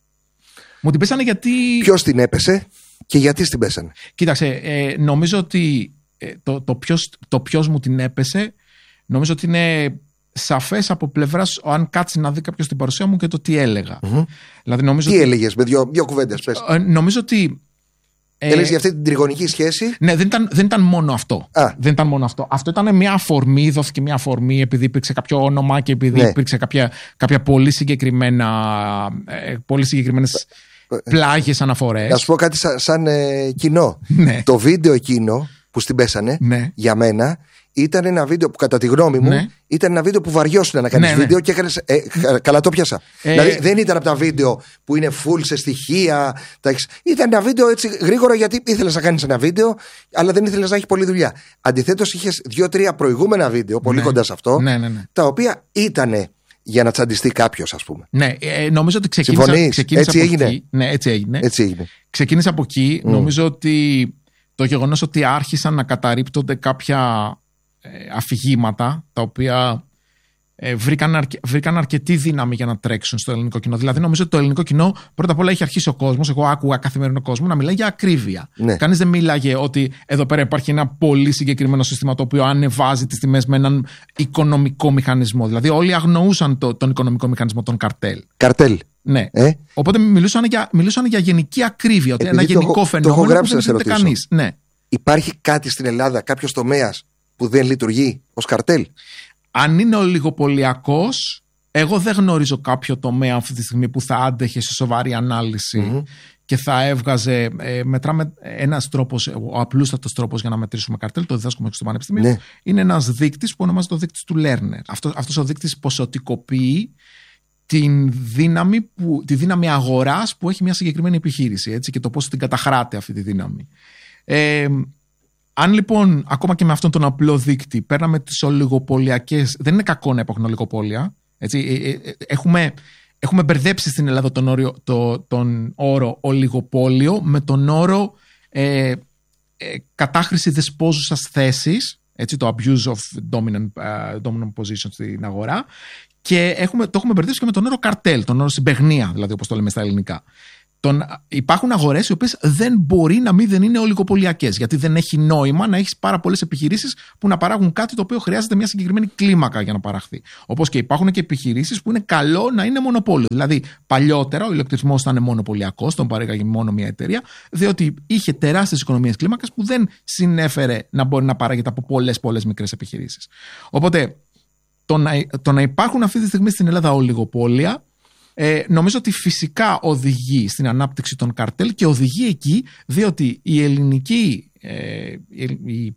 B: Μου την πέσανε γιατί.
A: Ποιος την έπεσε και γιατί την πέσανε?
B: Κοίταξε, ε, νομίζω ότι ε, το, το, ποιος, το ποιος μου την έπεσε, νομίζω ότι είναι σαφές από πλευράς αν κάτσει να δει κάποιος την παρουσία μου και το τι έλεγα. Mm-hmm. Δηλαδή, νομίζω
A: τι
B: ότι,
A: έλεγες με δύο, δύο κουβέντες, πες.
B: Ε, νομίζω ότι.
A: Ε, Έλεγες για αυτή την τριγωνική σχέση.
B: Ναι, δεν ήταν, δεν ήταν μόνο αυτό. Δεν ήταν μόνο αυτό. Αυτό ήταν μια αφορμή, δόθηκε μια αφορμή επειδή υπήρξε κάποιο όνομα και επειδή ναι. υπήρξε κάποια, κάποια πολύ, συγκεκριμένα, ε, πολύ συγκεκριμένες πλάγιες αναφορές.
A: Να σου πω κάτι σαν, σαν ε, κοινό.
B: Ναι.
A: Το βίντεο εκείνο που στην πέσανε
B: ναι.
A: για μένα ήταν ένα βίντεο που κατά τη γνώμη μου ναι. ήταν ένα βίντεο που βαριώσουν να κάνεις
B: ναι,
A: βίντεο
B: ναι.
A: και έκανες, ε, καλά το πιάσα. Ε, δηλαδή δεν ήταν από τα βίντεο που είναι full σε στοιχεία. Τα, ήταν ένα βίντεο έτσι γρήγορα γιατί ήθελες να κάνεις ένα βίντεο αλλά δεν ήθελες να έχει πολλή δουλειά. Αντιθέτως είχες δύο-τρία προηγούμενα βίντεο πολύ
B: ναι.
A: κοντά σε αυτό
B: ναι, ναι, ναι.
A: τα οποία ήτανε για να τσαντιστεί κάποιος, ας πούμε.
B: Ναι, ε, νομίζω ότι ξεκίνησα, ξεκίνησα
A: έτσι
B: από
A: έγινε.
B: εκεί. Ναι, έτσι έγινε.
A: Έτσι έγινε.
B: Ξεκίνησα από εκεί. Mm. Νομίζω ότι το γεγονός ότι άρχισαν να καταρρίπτονται κάποια ε, αφηγήματα τα οποία ε, βρήκαν, αρκε, βρήκαν αρκετή δύναμη για να τρέξουν στο ελληνικό κοινό. Δηλαδή, νομίζω ότι το ελληνικό κοινό πρώτα απ' όλα έχει αρχίσει ο κόσμος. Εγώ άκουγα καθημερινό κόσμο να μιλάει για ακρίβεια. Ναι. Κανείς δεν μίλαγε ότι εδώ πέρα υπάρχει ένα πολύ συγκεκριμένο σύστημα το οποίο ανεβάζει τις τιμές με έναν οικονομικό μηχανισμό. Δηλαδή, όλοι αγνοούσαν το, τον οικονομικό μηχανισμό των καρτέλ.
A: Καρτέλ.
B: Ναι.
A: Ε?
B: Οπότε μιλούσαν για, μιλούσαν για γενική ακρίβεια. Ότι ένα γενικό
A: το,
B: φαινόμενο
A: το έχω γράψει
B: που δεν
A: να
B: κανείς. Ναι.
A: Υπάρχει κάτι στην Ελλάδα, κάποιος τομέας που δεν λειτουργεί ως καρτέλ?
B: Αν είναι ολιγοπωλιακός, εγώ δεν γνωρίζω κάποιο τομέα αυτή τη στιγμή που θα άντεχε σε σοβαρή ανάλυση mm-hmm. και θα έβγαζε. Ε, μετράμε ένας τρόπος, ο απλούστατος τρόπος για να μετρήσουμε καρτέλ, το διδάσκουμε στο Πανεπιστήμιο, ναι. είναι ένας δείκτης που ονομάζεται ο δείκτης του Lerner. Αυτό, αυτός ο δείκτης ποσοτικοποιεί την δύναμη, που, τη δύναμη αγοράς που έχει μια συγκεκριμένη επιχείρηση, έτσι, και το πώς την καταχράται αυτή τη δύναμη. Ε, αν λοιπόν, ακόμα και με αυτόν τον απλό δείκτη, παίρναμε τις ολιγοπωλιακές. Δεν είναι κακό να υπάρχουν ολιγοπόλια. Έτσι, ε, ε, έχουμε, έχουμε μπερδέψει στην Ελλάδα τον, όριο, το, τον όρο ολιγοπόλιο με τον όρο ε, ε, κατάχρηση δεσπόζουσας θέσης, έτσι, το abuse of dominant, uh, dominant position στην αγορά. Και έχουμε, το έχουμε μπερδέψει και με τον όρο καρτέλ, τον όρο συμπαιγνία, δηλαδή όπως το λέμε στα ελληνικά. Τον, υπάρχουν αγορές οι οποίες δεν μπορεί να μην δεν είναι ολιγοπωλιακές, γιατί δεν έχει νόημα να έχεις πάρα πολλές επιχειρήσεις που να παράγουν κάτι το οποίο χρειάζεται μια συγκεκριμένη κλίμακα για να παραχθεί. Όπως και υπάρχουν και επιχειρήσεις που είναι καλό να είναι μονοπόλιο. Δηλαδή, παλιότερα ο ηλεκτρισμός ήταν μονοπωλιακός, τον παρήγαγε μόνο μια εταιρεία, διότι είχε τεράστιες οικονομίες κλίμακας που δεν συνέφερε να μπορεί να παράγεται από πολλές πολλές μικρές επιχειρήσεις. Οπότε, το να, το να υπάρχουν αυτή τη στιγμή στην Ελλάδα ολιγοπόλια. Ε, νομίζω ότι φυσικά οδηγεί στην ανάπτυξη των καρτέλ και οδηγεί εκεί διότι η ελληνική ε, η,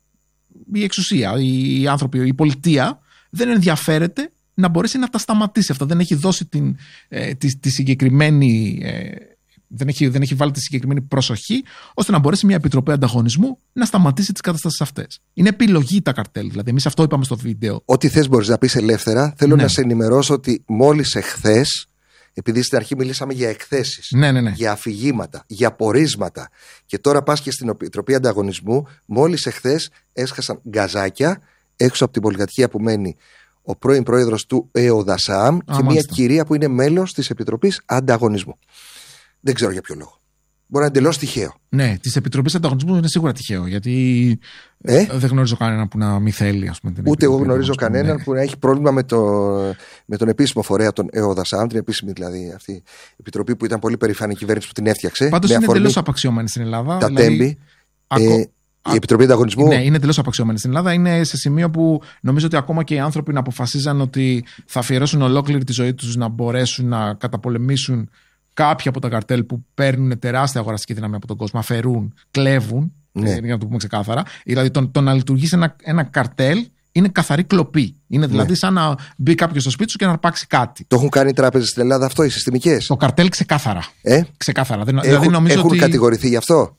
B: η εξουσία, οι άνθρωποι, η πολιτεία δεν ενδιαφέρεται να μπορέσει να τα σταματήσει αυτά. Δεν έχει δώσει την, ε, τη, τη συγκεκριμένη ε, δεν, έχει, δεν έχει βάλει τη συγκεκριμένη προσοχή ώστε να μπορέσει μια επιτροπή ανταγωνισμού να σταματήσει τις καταστάσεις αυτές. Είναι επιλογή τα καρτέλ. Δηλαδή εμείς αυτό είπαμε στο βίντεο. Ό,τι θες μπορείς να πεις ελεύθερα. Θέλω ναι. να σε ενημερώσω ότι μόλις εχθές, επειδή στην αρχή μιλήσαμε για εκθέσεις, ναι, ναι, ναι. για αφηγήματα, για πορίσματα και τώρα πας και στην Επιτροπή Ανταγωνισμού, μόλις εχθές έσχασαν γκαζάκια έξω από την πολυκατοικία που μένει ο πρώην πρόεδρος του ΕΟΔΑΣΑΜ και μάλιστα. μια κυρία που είναι μέλος της Επιτροπής Ανταγωνισμού. Δεν ξέρω για ποιο λόγο. Μπορεί να είναι εντελώς τυχαίο. Ναι, της Επιτροπής Ανταγωνισμού είναι σίγουρα τυχαίο. Γιατί ε? δεν γνωρίζω κανέναν που να μην θέλει, ας πούμε. Την Ούτε εγώ γνωρίζω κανέναν ναι. που να έχει πρόβλημα με, το, με τον επίσημο φορέα, τον ΕΟΔΑΣΑΜ, την επίσημη δηλαδή αυτή επιτροπή που ήταν πολύ περήφανη η κυβέρνηση που την έφτιαξε. Πάντως είναι εντελώς απαξιωμένη στην Ελλάδα. Τα δηλαδή, τέμπη. Ακο... Ε, η Επιτροπή Ανταγωνισμού. Ναι, είναι εντελώς απαξιωμένη στην Ελλάδα. Είναι σε σημείο που νομίζω ότι ακόμα και οι άνθρωποι να αποφασίζαν ότι θα αφιερώσουν ολόκληρη τη ζωή τους να μπορέσουν να καταπολεμήσουν κάποια από τα καρτέλ που παίρνουν τεράστια αγοραστική δύναμη από τον κόσμο, αφαιρούν, κλέβουν, ναι. για να το πούμε ξεκάθαρα. Δηλαδή το, το να λειτουργήσει ένα, ένα καρτέλ είναι καθαρή κλοπή. Είναι δηλαδή ναι. σαν να μπει κάποιος στο σπίτι σου και να αρπάξει κάτι. Το έχουν κάνει οι τράπεζες στην Ελλάδα αυτό, οι συστημικές. Το καρτέλ ξεκάθαρα. Ε? Ξεκάθαρα. Δεν, έχουν δηλαδή νομίζω έχουν ότι... κατηγορηθεί γι' αυτό.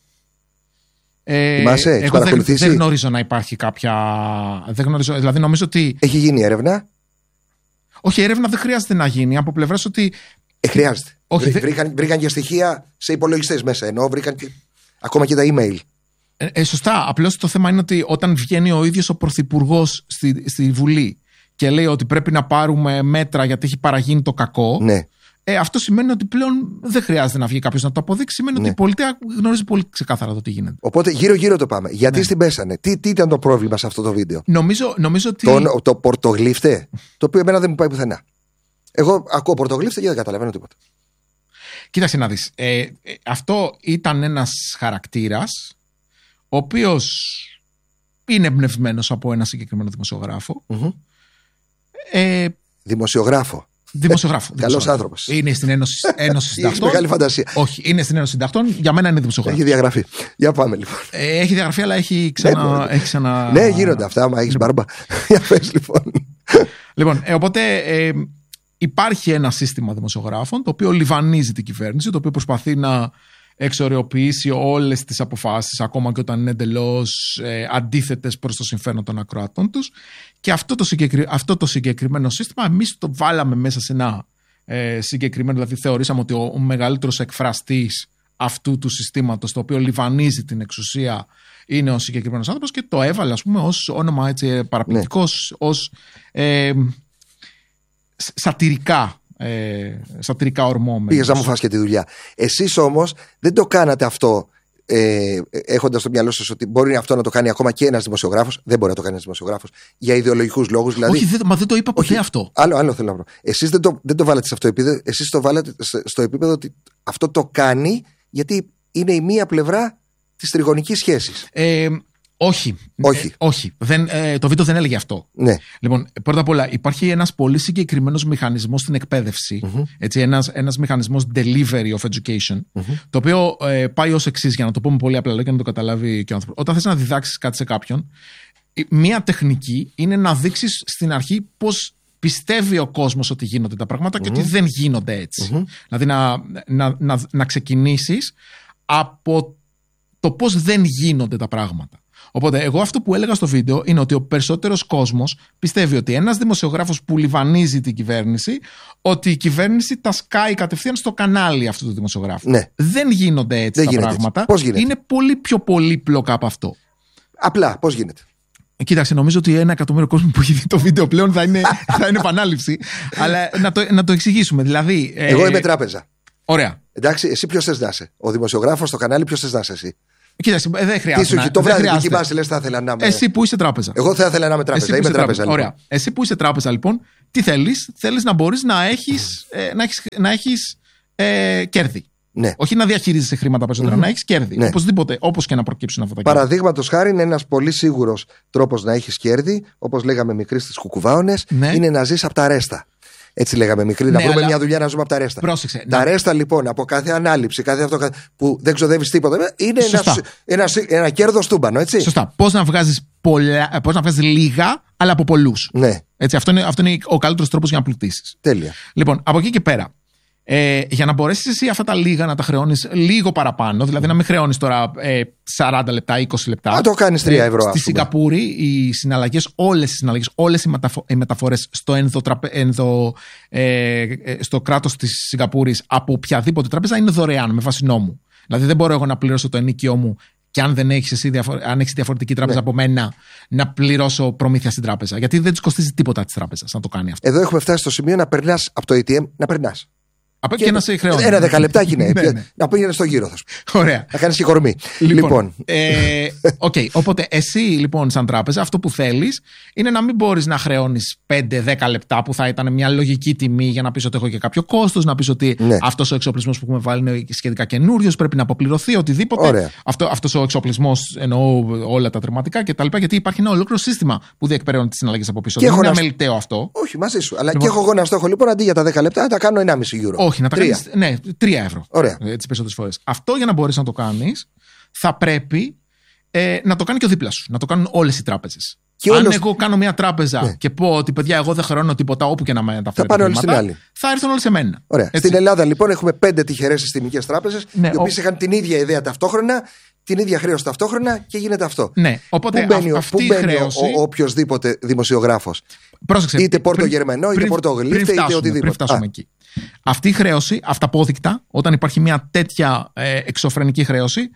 B: Ε, Θυμάσαι, εγώ δεν, δεν γνωρίζω να υπάρχει κάποια. Δεν γνωρίζω, δηλαδή νομίζω ότι. Έχει γίνει έρευνα. Όχι, έρευνα δεν χρειάζεται να γίνει. Από πλευράς ότι. Ε, χρειάζεται. Όχι, Βρή, βρήκαν, βρήκαν και στοιχεία σε υπολογιστές μέσα, ενώ βρήκαν και, ακόμα και τα email. Ε, ε, σωστά. Απλώς το θέμα είναι ότι όταν βγαίνει ο ίδιος ο πρωθυπουργός στη, στη Βουλή και λέει ότι πρέπει να πάρουμε μέτρα γιατί έχει παραγίνει το κακό. Ναι. Ε, αυτό σημαίνει ότι πλέον δεν χρειάζεται να βγει κάποιος να το αποδείξει. Σημαίνει ναι. ότι η πολιτεία γνωρίζει πολύ ξεκάθαρα το τι γίνεται. Οπότε γύρω-γύρω το πάμε. Γιατί ναι. στην πέσανε, τι, τι ήταν το πρόβλημα σε αυτό το βίντεο. Νομίζω, νομίζω ότι. Το, το πορτογλύφτε, το οποίο εμένα δεν μου πάει πουθενά. Εγώ ακούω πορτογλύφτε και δεν καταλαβαίνω τίποτα. Κοίταξε να δεις. Ε, ε, αυτό ήταν ένας χαρακτήρας ο οποίος είναι εμπνευσμένος από ένα συγκεκριμένο δημοσιογράφο. Mm-hmm. Ε, δημοσιογράφο. Δημοσιογράφο. Καλός άνθρωπος. Είναι στην Ένωση, Ένωση Συντακτών. Έχει μεγάλη φαντασία. Όχι, είναι στην Ένωση Συντακτών. Για μένα είναι δημοσιογράφος. Έχει διαγραφεί. Για πάμε λοιπόν. Ε, έχει διαγραφεί, αλλά έχει ξανα. Ναι, έχει ξανα... ναι γίνονται αυτά. Άμα έχει μπάρμπα. Για πες λοιπόν. Λοιπόν, ε, οπότε. Ε, Υπάρχει ένα σύστημα δημοσιογράφων το οποίο λιβανίζει την κυβέρνηση, το οποίο προσπαθεί να εξοραιοποιήσει όλες τις αποφάσεις, ακόμα και όταν είναι εντελώς ε, αντίθετες προς το συμφέρον των ακροατών τους. Και αυτό το, συγκεκρι... αυτό το συγκεκριμένο σύστημα εμείς το βάλαμε μέσα σε ένα ε, συγκεκριμένο, δηλαδή θεωρήσαμε ότι ο, ο μεγαλύτερος εκφραστής αυτού του συστήματος, το οποίο λιβανίζει την εξουσία, είναι ο συγκεκριμένος άνθρωπος και το έβαλε ας πούμε ως όνομα έτσι, παραπληκτικός, ναι. ως... Ε, σατυρικά, ε, σατυρικά ορμόμενος. Πήγες να μου φας και τη δουλειά. Εσείς όμως δεν το κάνατε αυτό ε, έχοντας στο μυαλό σας ότι μπορεί αυτό να το κάνει ακόμα και ένας δημοσιογράφος. Δεν μπορεί να το κάνει ένας δημοσιογράφος για ιδεολογικούς λόγους. Δηλαδή, όχι, δεν, μα δεν το είπα ποτέ αυτό. Άλλο, άλλο θέλω να βρω. Εσείς δεν το, δεν το βάλατε σε αυτό το επίπεδο. Εσείς το βάλατε στο επίπεδο ότι αυτό το κάνει γιατί είναι η μία πλευρά της τριγωνικής σχέσης. Ε, Όχι. Όχι. Ε, όχι. Δεν, ε, το βίντεο δεν έλεγε αυτό. Ναι. Λοιπόν, πρώτα απ' όλα, υπάρχει ένας πολύ συγκεκριμένος μηχανισμός στην εκπαίδευση. Mm-hmm. Έτσι, ένας, ένας μηχανισμός delivery of education. Mm-hmm. Το οποίο ε, πάει ως εξής, για να το πούμε πολύ απλά για να το καταλάβει και ο άνθρωπος. Όταν θες να διδάξεις κάτι σε κάποιον, μία τεχνική είναι να δείξεις στην αρχή πώς πιστεύει ο κόσμος ότι γίνονται τα πράγματα mm-hmm. και ότι δεν γίνονται έτσι. Mm-hmm. Δηλαδή, να, να, να, να ξεκινήσεις από το πώς δεν γίνονται τα πράγματα. Οπότε, εγώ αυτό που έλεγα στο βίντεο είναι ότι ο περισσότερος κόσμος πιστεύει ότι ένας δημοσιογράφος που λιβανίζει την κυβέρνηση, ότι η κυβέρνηση τα σκάει κατευθείαν στο κανάλι αυτού του δημοσιογράφου. Ναι. Δεν γίνονται έτσι Δεν τα πράγματα. Έτσι. Πώς γίνεται? Είναι πολύ πιο πολύπλοκα από αυτό. Απλά, πώς γίνεται? Κοίταξε, νομίζω ότι ένα εκατομμύριο κόσμο που έχει δει το βίντεο πλέον θα είναι, θα είναι επανάληψη. Αλλά να το, να το εξηγήσουμε. Δηλαδή,
A: Εγώ ε, είμαι τράπεζα.
B: Ωραία.
A: Εντάξει, εσύ ποιος θες να είσαι? Ο δημοσιογράφος στο κανάλι, ποιος θες να είσαι εσύ?
B: Κοίταξε, δεν χρειάζεται.
A: Τι σου, το βράδυ που κοιμάσαι, λες θα ήθελα να είμαι.
B: Εσύ που είσαι τράπεζα.
A: Εγώ θα ήθελα να είμαι τράπεζα. Είμαι τράπεζα. Λοιπόν.
B: Ωραία. Εσύ που είσαι τράπεζα, λοιπόν, τι θέλεις? Θέλεις να μπορείς να έχεις, ε, να έχεις, να έχεις ε, κέρδη.
A: Ναι.
B: Όχι να διαχειρίζεσαι χρήματα περισσότερα, mm-hmm. να έχεις κέρδη.
A: Ναι.
B: Οπωσδήποτε, όπως και να προκύψουν αυτά τα κέρδη.
A: Παραδείγματος χάρη, είναι ένας πολύ σίγουρος τρόπος να έχεις κέρδη, όπως λέγαμε μικροί στις κουκουβάονες, ναι. είναι να ζεις από τα ρέστα. Έτσι λέγαμε μικροί, ναι, να βρούμε αλλά... μια δουλειά να ζούμε από τα ρέστα.
B: Πρόσεξε,
A: τα
B: να...
A: ρέστα λοιπόν από κάθε ανάληψη, κάθε αυτό που δεν ξοδεύεις τίποτα, είναι ένα, ένα, ένα κέρδος τούμπανο, έτσι.
B: Σωστά. Πώς να βγάζεις πολλά, πώς να βγάζεις λίγα, αλλά από πολλούς.
A: Ναι.
B: Έτσι, αυτό, είναι, αυτό είναι ο καλύτερος τρόπος για να πλουτίσεις.
A: Τέλεια.
B: Λοιπόν, από εκεί και πέρα. Ε, για να μπορέσεις εσύ αυτά τα λίγα να τα χρεώνεις λίγο παραπάνω, δηλαδή να μην χρεώνεις τώρα ε, σαράντα λεπτά, είκοσι λεπτά.
A: Να το κάνεις τρία ευρώ.
B: Ε, στη Σιγκαπούρη οι συναλλαγές, όλες οι συναλλαγές, όλες οι, μεταφο- οι μεταφορές στο, ενδοτραπε- ενδο, ε, ε, στο κράτος της Σιγκαπούρης από οποιαδήποτε τράπεζα είναι δωρεάν με βάση νόμου. Δηλαδή δεν μπορώ εγώ να πληρώσω το ενίκιό μου και αν δεν έχεις εσύ διαφορε... αν έχεις διαφορετική τράπεζα ναι. από μένα, να πληρώσω προμήθεια στην τράπεζα. Γιατί δεν της κοστίζει τίποτα της τράπεζας να το κάνει αυτό.
A: Εδώ έχουμε φτάσει στο σημείο να περνάς από το έι τι εμ, να περνάς.
B: Από και, και να σε χρεώνει.
A: Ένα δεκαλεπτάκι ναι. ναι, ναι. Να πήγαινε στο γύρο.
B: Ωραία.
A: Να κάνεις και κορμί.
B: Λοιπόν.
A: λοιπόν.
B: Ε, okay. Οπότε εσύ λοιπόν, σαν τράπεζα, αυτό που θέλεις είναι να μην μπορείς να χρεώνεις πέντε δέκα λεπτά που θα ήταν μια λογική τιμή για να πεις ότι έχω και κάποιο κόστος, να πεις ότι ναι. αυτός ο εξοπλισμός που έχουμε βάλει είναι σχετικά καινούριος, πρέπει να αποπληρωθεί, οτιδήποτε. Αυτό, αυτός ο εξοπλισμός, εννοώ όλα τα τερματικά κτλ. Γιατί υπάρχει ένα ολόκληρο σύστημα που διεκπεραιώνει τις συναλλαγές από πίσω. Δεν είναι αμεληταίο αυτό.
A: Όχι, μαζί σου. Αλλά λοιπόν. Και έχω εγώ ένα στόχο λοιπόν αντί για τα δέκα λεπτά να τα κάνω ενάμιση γύρο.
B: Όχι, να τα κάνεις, ναι, τρία ευρώ.
A: Ωραία.
B: Τις περισσότερες φορές. Αυτό για να μπορείς να το κάνεις, θα πρέπει ε, να το κάνει και ο δίπλα σου. Να το κάνουν όλες οι τράπεζες. Και Αν όλος... εγώ κάνω μια τράπεζα ναι. και πω ότι παιδιά, εγώ δεν χρεώνω τίποτα όπου και να με μεταφέρω.
A: Θα πάνε όλοι στην άλλη.
B: Θα έρθουν όλοι σε μένα.
A: Ωραία. Στην Ελλάδα λοιπόν έχουμε πέντε τυχερές συστημικές τράπεζες, ναι, οι οποίες ο... είχαν την ίδια ιδέα ταυτόχρονα, την ίδια χρέωση ταυτόχρονα και γίνεται αυτό.
B: Ναι, οπότε
A: πού μπαίνει,
B: αυτή
A: πού μπαίνει
B: χρέωση...
A: ο, ο οποιοσδήποτε δημοσιογράφος.
B: Πρόσεξε,
A: είτε Πορτογερμανό, είτε Πορτογλίφτε, είτε οτιδήποτε.
B: Πριν φτάσουμε εκεί. Αυτή η χρέωση, αυταπόδεικτα, όταν υπάρχει μια τέτοια ε, εξωφρενική χρέωση,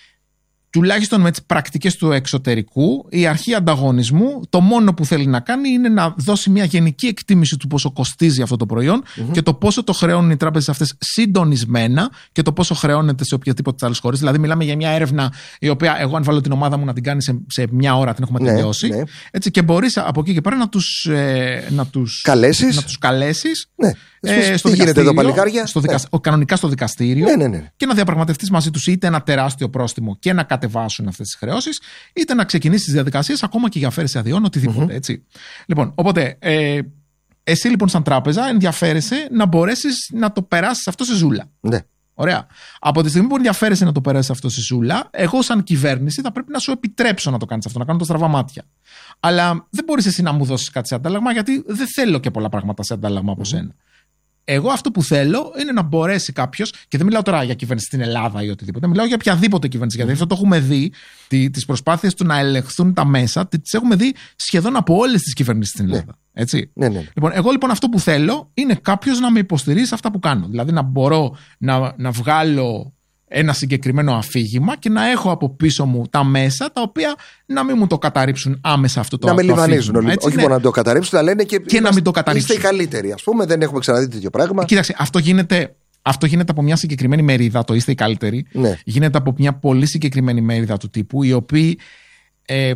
B: τουλάχιστον με τις πρακτικές του εξωτερικού, η αρχή ανταγωνισμού το μόνο που θέλει να κάνει είναι να δώσει μια γενική εκτίμηση του πόσο κοστίζει αυτό το προϊόν mm-hmm. και το πόσο το χρεώνουν οι τράπεζες αυτές συντονισμένα και το πόσο χρεώνεται σε οποιαδήποτε άλλες χώρες. Δηλαδή, μιλάμε για μια έρευνα η οποία εγώ, αν βάλω την ομάδα μου να την κάνει σε, σε μια ώρα, την έχουμε ναι, τελειώσει. Ναι. Έτσι, και μπορείς από εκεί και πέρα να τους, ε, να τους
A: καλέσεις.
B: Να τους καλέσεις
A: ναι.
B: Ε, στο
A: τι γίνεται εδώ, παλικάρια.
B: Στο δικα... ναι. Κανονικά στο δικαστήριο
A: ναι, ναι, ναι.
B: και να διαπραγματευτείς μαζί τους είτε ένα τεράστιο πρόστιμο και να κατεβάσουν αυτές τις χρεώσεις, είτε να ξεκινήσεις τις διαδικασίες ακόμα και για αφαίρεση αδειών, οτιδήποτε. Mm-hmm. Έτσι. Λοιπόν, οπότε, ε, εσύ λοιπόν, σαν τράπεζα, ενδιαφέρεσαι να μπορέσεις να το περάσεις αυτό σε ζούλα.
A: Ναι.
B: Ωραία. Από τη στιγμή που ενδιαφέρεσαι να το περάσεις αυτό σε ζούλα, εγώ, σαν κυβέρνηση, θα πρέπει να σου επιτρέψω να το κάνεις αυτό, να κάνω το στραβά μάτια. Αλλά δεν μπορείς εσύ να μου δώσεις κάτι σε αντάλλαγμα, γιατί δεν θέλω και πολλά πράγματα σε αντάλλαγμα από mm-hmm. σένα. Εγώ αυτό που θέλω είναι να μπορέσει κάποιος, και δεν μιλάω τώρα για κυβέρνηση στην Ελλάδα ή οτιδήποτε, μιλάω για οποιαδήποτε κυβέρνηση. Γιατί αυτό το έχουμε δει, τις προσπάθειες του να ελεγχθούν τα μέσα, τις έχουμε δει σχεδόν από όλες τις κυβερνήσεις στην Ελλάδα.
A: Ναι.
B: Έτσι.
A: Ναι, ναι.
B: Λοιπόν, εγώ λοιπόν αυτό που θέλω είναι κάποιος να με υποστηρίζει σε αυτά που κάνω. Δηλαδή να μπορώ να, να βγάλω ένα συγκεκριμένο αφήγημα και να έχω από πίσω μου τα μέσα τα οποία να μην μου το καταρρίψουν άμεσα αυτό το αφήγημα. Να με λιβανίζουν όλοι.
A: Όχι ναι. μόνο να το καταρρίψουν, αλλά λένε και,
B: και να μην το καταρρίψουν.
A: Είστε οι καλύτεροι, ας πούμε, δεν έχουμε ξαναδεί τέτοιο πράγμα.
B: Κοίταξε, αυτό γίνεται, αυτό γίνεται από μια συγκεκριμένη μερίδα, το είστε οι καλύτεροι.
A: Ναι.
B: Γίνεται από μια πολύ συγκεκριμένη μερίδα του τύπου, οι οποίοι ε,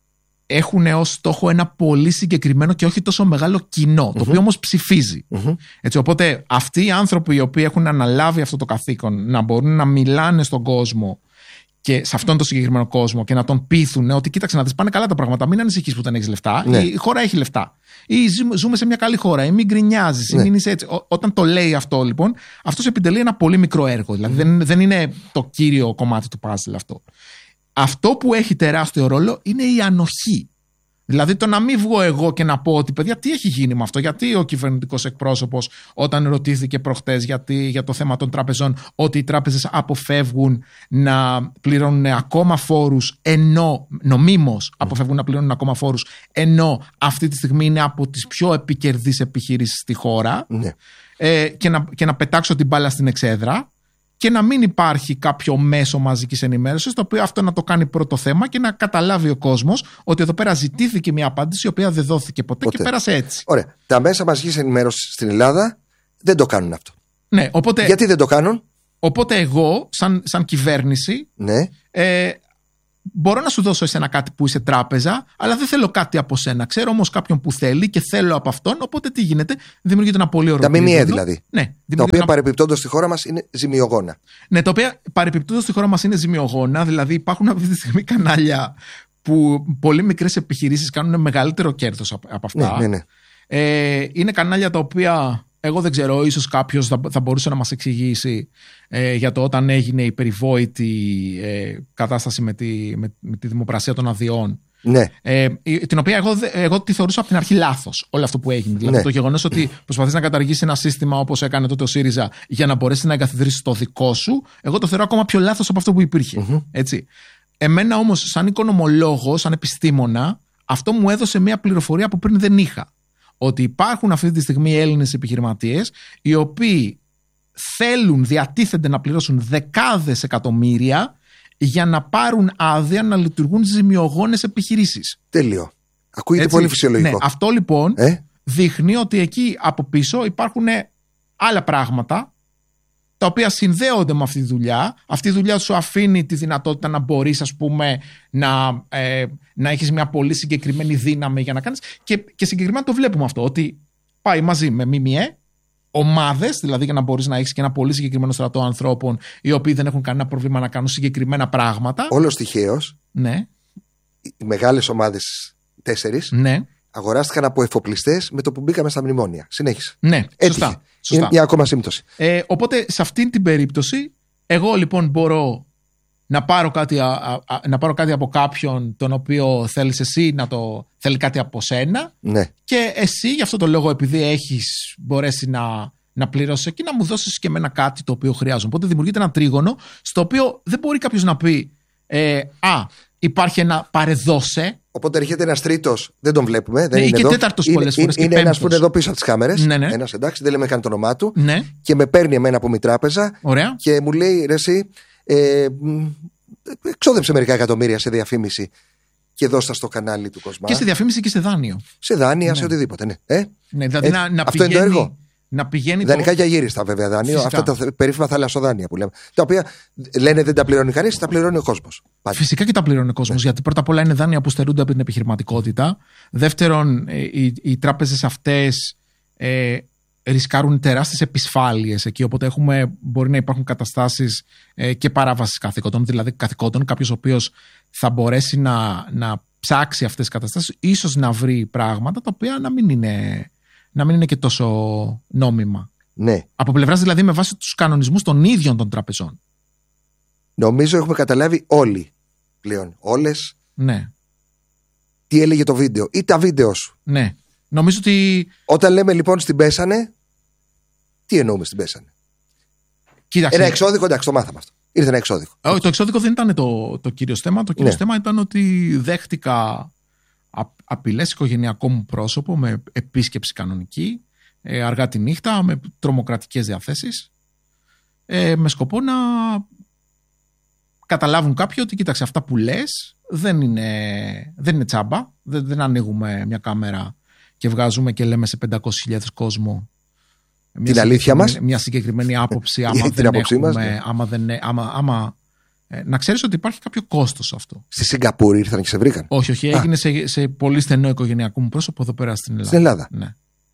B: έχουν ως στόχο ένα πολύ συγκεκριμένο και όχι τόσο μεγάλο κοινό, mm-hmm. το οποίο όμως ψηφίζει. Mm-hmm. Έτσι, οπότε αυτοί οι άνθρωποι οι οποίοι έχουν αναλάβει αυτό το καθήκον να μπορούν να μιλάνε στον κόσμο και σε αυτόν τον συγκεκριμένο κόσμο και να τον πείθουν ότι κοίταξε να δεις, πάνε καλά τα πράγματα, μην ανησυχείς που δεν έχεις λεφτά, ναι. η χώρα έχει λεφτά. Ή ζούμε σε μια καλή χώρα, ή μην γκρινιάζεις, ναι. ή μην είσαι έτσι. Ό, όταν το λέει αυτό λοιπόν, αυτό επιτελεί ένα πολύ μικρό έργο. Δηλαδή mm-hmm. δεν, δεν είναι το κύριο κομμάτι του puzzle αυτό. Αυτό που έχει τεράστιο ρόλο είναι η ανοχή. Δηλαδή το να μην βγω εγώ και να πω ότι παιδιά τι έχει γίνει με αυτό, γιατί ο κυβερνητικός εκπρόσωπος όταν ρωτήθηκε προχτές γιατί, για το θέμα των τραπεζών ότι οι τράπεζες αποφεύγουν να πληρώνουν ακόμα φόρους ενώ νομίμως αποφεύγουν να πληρώνουν ακόμα φόρους ενώ αυτή τη στιγμή είναι από τις πιο επικερδείς επιχειρήσεις στη χώρα
A: ναι.
B: ε, και, να, και να πετάξω την μπάλα στην εξέδρα και να μην υπάρχει κάποιο μέσο μαζικής ενημέρωσης το οποίο αυτό να το κάνει πρώτο θέμα και να καταλάβει ο κόσμος ότι εδώ πέρα ζητήθηκε μια απάντηση η οποία δεν δόθηκε ποτέ, ποτέ. Και πέρασε έτσι.
A: Ωραία. Τα μέσα μαζικής ενημέρωσης στην Ελλάδα δεν το κάνουν αυτό.
B: Ναι, οπότε,
A: γιατί δεν το κάνουν?
B: Οπότε εγώ σαν, σαν κυβέρνηση
A: ναι.
B: ε, μπορώ να σου δώσω εσένα κάτι που είσαι τράπεζα, αλλά δεν θέλω κάτι από σένα. Ξέρω όμως κάποιον που θέλει και θέλω από αυτόν. Οπότε τι γίνεται? Δημιουργείται ένα πολύ ωραίο.
A: Τα ΜΜΕ δηλαδή.
B: Ναι,
A: τα οποία
B: ένα...
A: παρεπιπτόντως στη χώρα μας είναι ζημιογόνα.
B: Ναι, τα οποία παρεπιπτόντως στη χώρα μας είναι ζημιογόνα. Δηλαδή υπάρχουν αυτή τη στιγμή κανάλια που πολύ μικρές επιχειρήσεις κάνουν μεγαλύτερο κέρδος από αυτά.
A: Ναι, ναι, ναι.
B: Ε, είναι κανάλια τα οποία. Εγώ δεν ξέρω, ίσως κάποιος θα, θα μπορούσε να μας εξηγήσει ε, για το όταν έγινε η περιβόητη ε, κατάσταση με τη, με, με τη δημοπρασία των αδειών.
A: Ναι.
B: Ε, την οποία εγώ, εγώ τη θεωρούσα από την αρχή λάθος όλο αυτό που έγινε. Δηλαδή
A: ναι.
B: το γεγονός ότι προσπαθείς να καταργήσεις ένα σύστημα όπως έκανε τότε ο ΣΥΡΙΖΑ για να μπορέσει να εγκαθιδρύσεις το δικό σου, εγώ το θεωρώ ακόμα πιο λάθος από αυτό που υπήρχε. Mm-hmm. Έτσι. Εμένα όμως, σαν οικονομολόγο, σαν επιστήμονα, αυτό μου έδωσε μια πληροφορία που πριν δεν είχα. Ότι υπάρχουν αυτή τη στιγμή Έλληνες επιχειρηματίες οι οποίοι θέλουν, διατίθενται να πληρώσουν δεκάδες εκατομμύρια για να πάρουν άδεια να λειτουργούν ζημιογόνες επιχειρήσεις.
A: Τέλειο. Ακούγεται έτσι, πολύ φυσιολογικό.
B: Ναι, αυτό λοιπόν
A: ε? δείχνει
B: ότι εκεί από πίσω υπάρχουν άλλα πράγματα τα οποία συνδέονται με αυτή τη δουλειά. Αυτή η δουλειά σου αφήνει τη δυνατότητα να μπορείς, ας πούμε, να, ε, να έχεις μια πολύ συγκεκριμένη δύναμη για να κάνεις. Και, και συγκεκριμένα το βλέπουμε αυτό, ότι πάει μαζί με ΜΜΕ, ομάδες, δηλαδή για να μπορείς να έχεις και ένα πολύ συγκεκριμένο στρατό ανθρώπων οι οποίοι δεν έχουν κανένα πρόβλημα να κάνουν συγκεκριμένα πράγματα.
A: Όλος τυχαίως.
B: Ναι.
A: Οι μεγάλες ομάδες, τέσσερις,
B: ναι.
A: αγοράστηκαν από εφοπλιστές με το που μπήκαμε στα μνημόνια. Συνέχισε.
B: Ναι, σωστά.
A: Είναι μια ακόμα σύμπτωση.
B: Ε, οπότε σε αυτή την περίπτωση, εγώ λοιπόν μπορώ να πάρω κάτι, α, α, να πάρω κάτι από κάποιον τον οποίο θέλεις εσύ να το θέλει κάτι από σένα.
A: Ναι.
B: Και εσύ γι' αυτό το λόγο, επειδή έχεις μπορέσει να, να πληρώσεις εκεί, να μου δώσεις και εμένα κάτι το οποίο χρειάζομαι. Οπότε δημιουργείται ένα τρίγωνο στο οποίο δεν μπορεί κάποιος να πει ε, Α, υπάρχει ένα παρεδώσε.
A: Οπότε έρχεται ένας τρίτος, δεν τον βλέπουμε. Δεν
B: ναι,
A: είναι
B: και
A: εδώ.
B: τέταρτος πολλές φορές.
A: Είναι, είναι ένας που είναι εδώ πίσω από τις κάμερες.
B: Ναι, ναι.
A: Ένας, εντάξει, δεν λέμε καν το όνομά του.
B: Ναι.
A: Και με παίρνει εμένα από μια τράπεζα.
B: Ωραία.
A: Και μου λέει, ρε εσύ, ε, εξόδεψε μερικά εκατομμύρια σε διαφήμιση και δώστα στο κανάλι του Κοσμά.
B: Και σε διαφήμιση και σε δάνειο.
A: Σε δάνεια,
B: ναι.
A: σε οτιδήποτε. Ναι, ε?
B: ναι δηλαδή να, να
A: αυτό
B: πηγαίνει,
A: είναι το έργο.
B: Να πηγαίνει
A: Δανεικά
B: το...
A: και αγύριστα βέβαια δάνειο.
B: Φυσικά.
A: Αυτά τα περίφημα θαλασσοδάνεια που λέμε. Τα οποία λένε δεν τα πληρώνει κανείς, τα πληρώνει ο κόσμος.
B: Φυσικά και τα πληρώνει ο κόσμος. Ναι. Γιατί πρώτα απ' όλα είναι δάνεια που στερούνται από την επιχειρηματικότητα. Δεύτερον, οι, οι τράπεζες αυτές ε, ρισκάρουν τεράστιες επισφάλειες εκεί. Οπότε έχουμε, μπορεί να υπάρχουν καταστάσεις ε, και παράβασης καθηκόντων. Δηλαδή καθηκόντων, κάποιος ο οποίος θα μπορέσει να, να ψάξει αυτές τις καταστάσεις, ίσως να βρει πράγματα τα οποία να μην είναι. να μην είναι και τόσο νόμιμα.
A: Ναι. Από
B: πλευράς δηλαδή με βάση τους κανονισμούς των ίδιων των τραπεζών.
A: Νομίζω έχουμε καταλάβει όλοι πλέον. Όλες.
B: Ναι.
A: Τι έλεγε το βίντεο ή τα βίντεο σου.
B: Ναι. Νομίζω ότι.
A: Όταν λέμε λοιπόν στην πέσανε, τι εννοούμε στην πέσανε.
B: Κοίταξε.
A: Ένα εξώδικο, εντάξει, το μάθαμε αυτό. Ήρθε ένα εξώδικο.
B: Όχι, το εξώδικο δεν ήταν το, το κύριο θέμα. Το κύριο
A: ναι.
B: θέμα ήταν ότι δέχτηκα απειλές οικογενειακό μου πρόσωπο με επίσκεψη κανονική, ε, αργά τη νύχτα, με τρομοκρατικές διαθέσεις, ε, με σκοπό να καταλάβουν κάποιοι ότι κοίταξε, αυτά που λες δεν είναι, δεν είναι τσάμπα, δεν, δεν ανοίγουμε μια κάμερα και βγάζουμε και λέμε σε πεντακόσιες χιλιάδες κόσμο μια
A: την αλήθεια μας,
B: μια συγκεκριμένη άποψη άμα δεν έχουμε, μας, ναι. άμα δεν, άμα, άμα, ε, να ξέρεις ότι υπάρχει κάποιο κόστος αυτό.
A: Στη Σιγκαπούρη ήρθαν και σε βρήκαν.
B: Όχι, όχι, έγινε σε, σε πολύ στενό οικογενειακό μου πρόσωπο εδώ πέρα στην Ελλάδα.
A: Στην Ελλάδα.
B: Ναι.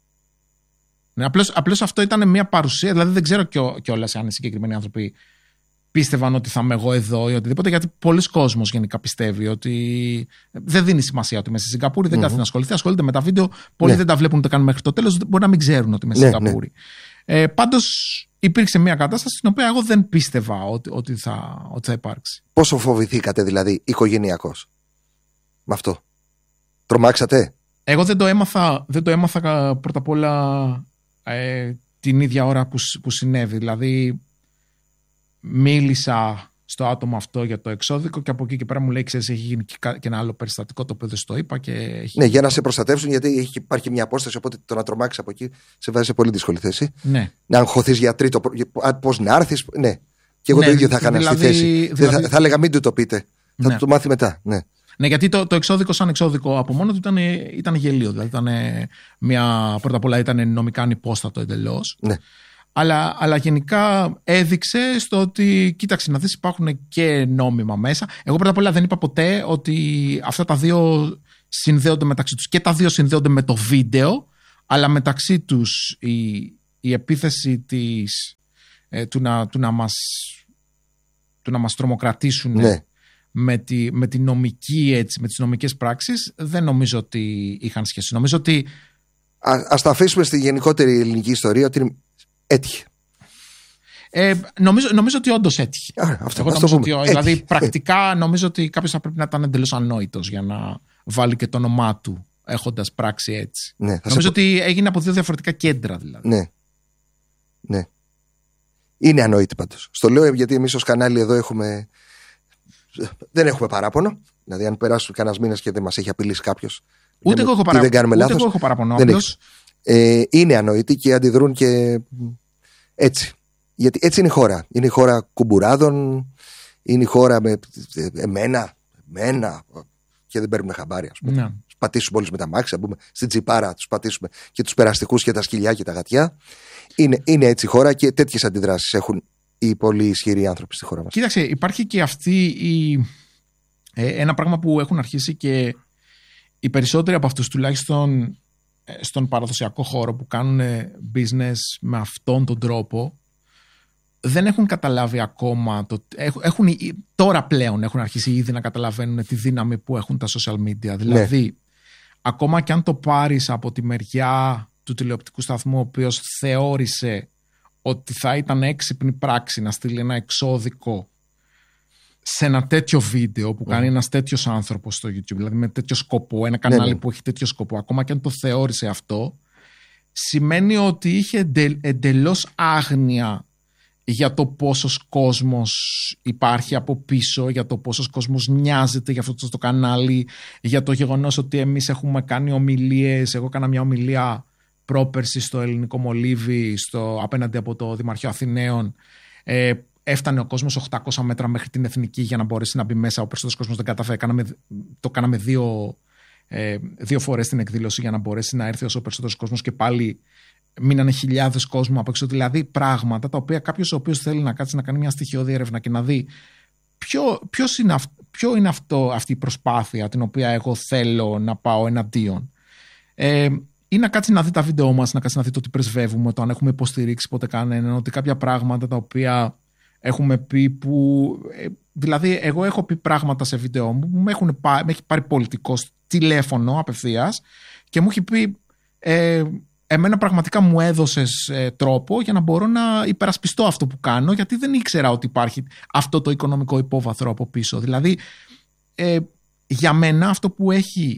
B: Ναι, απλώς, απλώς αυτό ήταν μια παρουσία, δηλαδή δεν ξέρω κιόλας αν οι συγκεκριμένοι άνθρωποι πίστευαν ότι θα είμαι εγώ εδώ ή οτιδήποτε, γιατί πολλοί κόσμος γενικά πιστεύει ότι δεν δίνει σημασία ότι είμαι στη Σιγκαπούρη, δεν mm-hmm. κάθεται να ασχοληθεί, ασχολείται με τα βίντεο, πολλοί ναι. δεν τα βλέπουν ούτε καν μέχρι το τέλος, μπορεί να μην ξέρουν ότι είμαι στη ναι, Σιγκαπούρη. Ναι. Ε, πάντως υπήρξε μια κατάσταση στην οποία εγώ δεν πίστευα ότι, ότι, θα, ότι θα υπάρξει.
A: Πόσο φοβηθήκατε δηλαδή οικογενειακώς με αυτό? Τρομάξατε?
B: Εγώ δεν το έμαθα, δεν το έμαθα πρώτα απ' όλα ε, την ίδια ώρα που, που συνέβη. Δηλαδή μίλησα στο άτομο αυτό για το εξώδικο και από εκεί και πέρα μου λέει, ξέρεις, έχει γίνει και ένα άλλο περιστατικό το οποίο δεν στο είπα. Και έχει...
A: Ναι, για να σε προστατεύσουν, γιατί έχει, υπάρχει μια απόσταση, οπότε το να τρομάξεις από εκεί σε βάζει σε πολύ δύσκολη θέση.
B: Ναι.
A: Να αγχωθείς για τρίτο, πώς να έρθεις. Ναι. Και εγώ
B: ναι,
A: το ίδιο θα έκανα
B: δηλαδή,
A: στη θέση.
B: Δηλαδή,
A: θα, θα έλεγα μην του το πείτε. Θα ναι. το μάθει μετά. Ναι.
B: Ναι, γιατί το, το εξώδικο σαν εξώδικο από μόνο του ήταν, ήταν γελίο. Δηλαδή ήταν μια, πρώτα απ' όλα ήταν νομικά ανυπόστατο εντελώς.
A: Ναι.
B: Αλλά, αλλά γενικά έδειξε στο ότι κοίταξε να δεις υπάρχουν και νόμιμα μέσα. Εγώ πρώτα απ' όλα δεν είπα ποτέ ότι αυτά τα δύο συνδέονται μεταξύ τους. Και τα δύο συνδέονται με το βίντεο, αλλά μεταξύ τους η, η επίθεση της, ε, του, να, του, να μας, του να μας τρομοκρατήσουν
A: ναι.
B: με, τη, με, τη νομική, έτσι, με τις νομικές πράξεις δεν νομίζω ότι είχαν σχέση. Νομίζω ότι...
A: Α, ας τα αφήσουμε στη γενικότερη ελληνική ιστορία ότι έτυχε.
B: Ε, νομίζω, νομίζω ότι όντως έτυχε.
A: Α, αυτό,
B: Εγώ νομίζω ότι, δηλαδή πρακτικά νομίζω ότι κάποιος θα πρέπει να ήταν εντελώς ανόητος για να βάλει και το όνομά του έχοντας πράξει έτσι.
A: Ναι,
B: νομίζω
A: σε...
B: ότι έγινε από δύο διαφορετικά κέντρα δηλαδή.
A: Ναι. Ναι. Είναι ανόητη πάντως. Στο λέω γιατί εμείς ως κανάλι εδώ έχουμε... δεν έχουμε παράπονο. Δηλαδή αν περάσουν κανένας μήνας και δεν μας έχει απειλήσει κάποιος.
B: Ούτε εγώ έχω παράπονο. Ούτε εγώ έχω παράπονο. Απλώς...
A: Ε, είναι ανόητοι και αντιδρούν και έτσι. Γιατί έτσι είναι η χώρα. Είναι η χώρα κουμπουράδων, είναι η χώρα με εμένα, εμένα και δεν παίρνουμε χαμπάρι, ας πούμε. Ναι. Τους πατήσουμε όλους με τα μάξια, μπούμε στην τσιπάρα, τους πατήσουμε και τους περαστικούς και τα σκυλιά και τα γατιά. Είναι, είναι έτσι η χώρα και τέτοιες αντιδράσεις έχουν οι πολύ ισχυροί άνθρωποι στη χώρα μας.
B: Κοίταξε, υπάρχει και αυτή η... ε, ένα πράγμα που έχουν αρχίσει και οι περισσότεροι από αυτούς τουλάχιστον στον παραδοσιακό χώρο που κάνουν business με αυτόν τον τρόπο δεν έχουν καταλάβει ακόμα το, έχουν, τώρα πλέον έχουν αρχίσει ήδη να καταλαβαίνουν τη δύναμη που έχουν τα social media. Δηλαδή ναι. ακόμα και αν το πάρεις από τη μεριά του τηλεοπτικού σταθμού ο οποίος θεώρησε ότι θα ήταν έξυπνη πράξη να στείλει ένα εξώδικο σε ένα τέτοιο βίντεο που κάνει mm. ένας τέτοιος άνθρωπος στο YouTube, δηλαδή με τέτοιο σκοπό, ένα κανάλι ναι, ναι. που έχει τέτοιο σκοπό, ακόμα και αν το θεώρησε αυτό, σημαίνει ότι είχε εντε, εντελώς άγνοια για το πόσος κόσμος υπάρχει από πίσω, για το πόσος κόσμος νοιάζεται για αυτό το κανάλι, για το γεγονός ότι εμείς έχουμε κάνει ομιλίες. Εγώ έκανα μια ομιλία πρόπερση στο Ελληνικό Μολύβι, στο, απέναντι από το Δημαρχείο Αθηναίων. Ε, Έφτανε ο κόσμος οχτακόσια μέτρα μέχρι την Εθνική για να μπορέσει να μπει μέσα. Ο περισσότερος κόσμος δεν κατάφερε. Κάναμε, το κάναμε δύο, ε, δύο φορές την εκδήλωση για να μπορέσει να έρθει όσο περισσότερος κόσμος και πάλι μείνανε χιλιάδες κόσμο από έξω. Δηλαδή πράγματα τα οποία κάποιος ο οποίος θέλει να κάτσει να κάνει μια στοιχειώδη έρευνα και να δει ποιο, ποιος είναι, αυ, ποιο είναι αυτό, αυτή η προσπάθεια την οποία εγώ θέλω να πάω εναντίον. Ε, ή να κάτσει να δει τα βίντεο μας, να κάτσει να δει το τι πρεσβεύουμε, το αν έχουμε υποστηρίξει ποτέ κανέναν, ότι κάποια πράγματα τα οποία έχουμε πει που... Δηλαδή, εγώ έχω πει πράγματα σε βίντεο μου που με, έχουν, με έχει πάρει πολιτικός τηλέφωνο απευθείας και μου έχει πει ε, εμένα πραγματικά μου έδωσες ε, τρόπο για να μπορώ να υπερασπιστώ αυτό που κάνω, γιατί δεν ήξερα ότι υπάρχει αυτό το οικονομικό υπόβαθρο από πίσω. Δηλαδή, ε, για μένα αυτό που έχει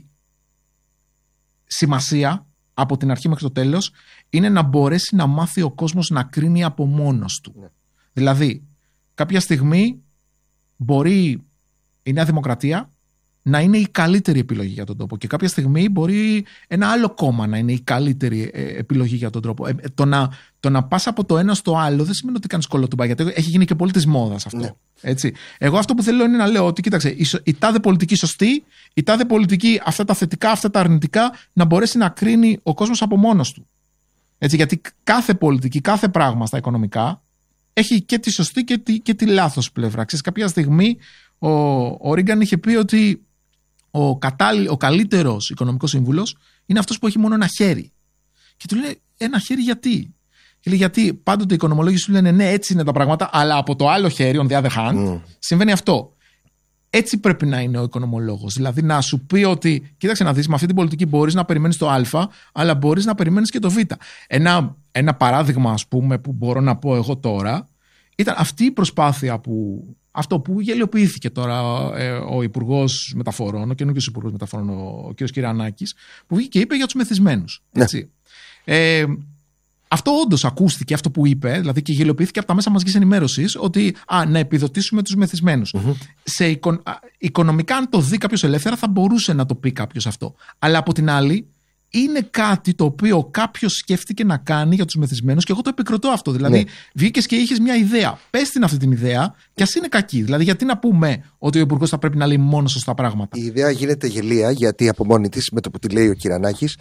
B: σημασία από την αρχή μέχρι το τέλος είναι να μπορέσει να μάθει ο κόσμος να κρίνει από μόνος του. Ναι. Δηλαδή, κάποια στιγμή μπορεί η Νέα Δημοκρατία να είναι η καλύτερη επιλογή για τον τόπο και κάποια στιγμή μπορεί ένα άλλο κόμμα να είναι η καλύτερη επιλογή για τον τρόπο. Ε, το, να, το να πας από το ένα στο άλλο δεν σημαίνει ότι κάνεις κολοτούμπα, γιατί έχει γίνει και πολύ της μόδας αυτό. Ναι. Έτσι. Εγώ αυτό που θέλω είναι να λέω ότι κοίταξε, η, η τάδε πολιτική σωστή, η τάδε πολιτική αυτά τα θετικά, αυτά τα αρνητικά να μπορέσει να κρίνει ο κόσμος από μόνος του. Έτσι, γιατί κάθε πολιτική, κάθε πράγμα στα οικονομικά έχει και τη σωστή και τη, και τη λάθος πλευρά. Ξέρεις, κάποια στιγμή ο, ο Ρίγκαν είχε πει ότι ο, κατάλ, ο καλύτερος οικονομικός σύμβουλος είναι αυτός που έχει μόνο ένα χέρι. Και του λέει, ένα χέρι γιατί? Και λέει, γιατί πάντοτε οι οικονομολόγοι σου λένε ναι, έτσι είναι τα πράγματα, αλλά από το άλλο χέρι, on the other hand, mm. συμβαίνει αυτό. Έτσι πρέπει να είναι ο οικονομολόγος. Δηλαδή να σου πει ότι, κοίταξε να δεις, με αυτή την πολιτική μπορείς να περιμένεις το Α, αλλά μπορείς να περιμένεις και το Β. Ένα, ένα παράδειγμα, ας πούμε, που μπορώ να πω εγώ τώρα, ήταν αυτή η προσπάθεια που, αυτό που γελιοποιήθηκε τώρα ε, ο Υπουργός Μεταφορών, ο καινούργιος Υπουργός Μεταφορών, ο, ο κ. Κυριανάκης, που βγήκε και είπε για τους μεθυσμένους. Έτσι. Ναι. Ε, Αυτό όντως ακούστηκε, αυτό που είπε, δηλαδή και γελιοποιήθηκε από τα μέσα μαζικής ενημέρωσης, ότι α, να επιδοτήσουμε τους μεθυσμένους. Mm-hmm. Σε οικο, α, οικονομικά, αν το δει κάποιος ελεύθερα, θα μπορούσε να το πει κάποιος αυτό. Αλλά από την άλλη, είναι κάτι το οποίο κάποιος σκέφτηκε να κάνει για τους μεθυσμένους και εγώ το επικροτώ αυτό. Δηλαδή, ναι. βγήκες και είχες μια ιδέα. Πες την αυτή την ιδέα και ας είναι κακή. Δηλαδή, γιατί να πούμε ότι ο Υπουργός θα πρέπει να λέει μόνο σωστά πράγματα.
A: Η ιδέα γίνεται γελία γιατί από μόνη της, με το που τη λέει ο Κυρανάκης,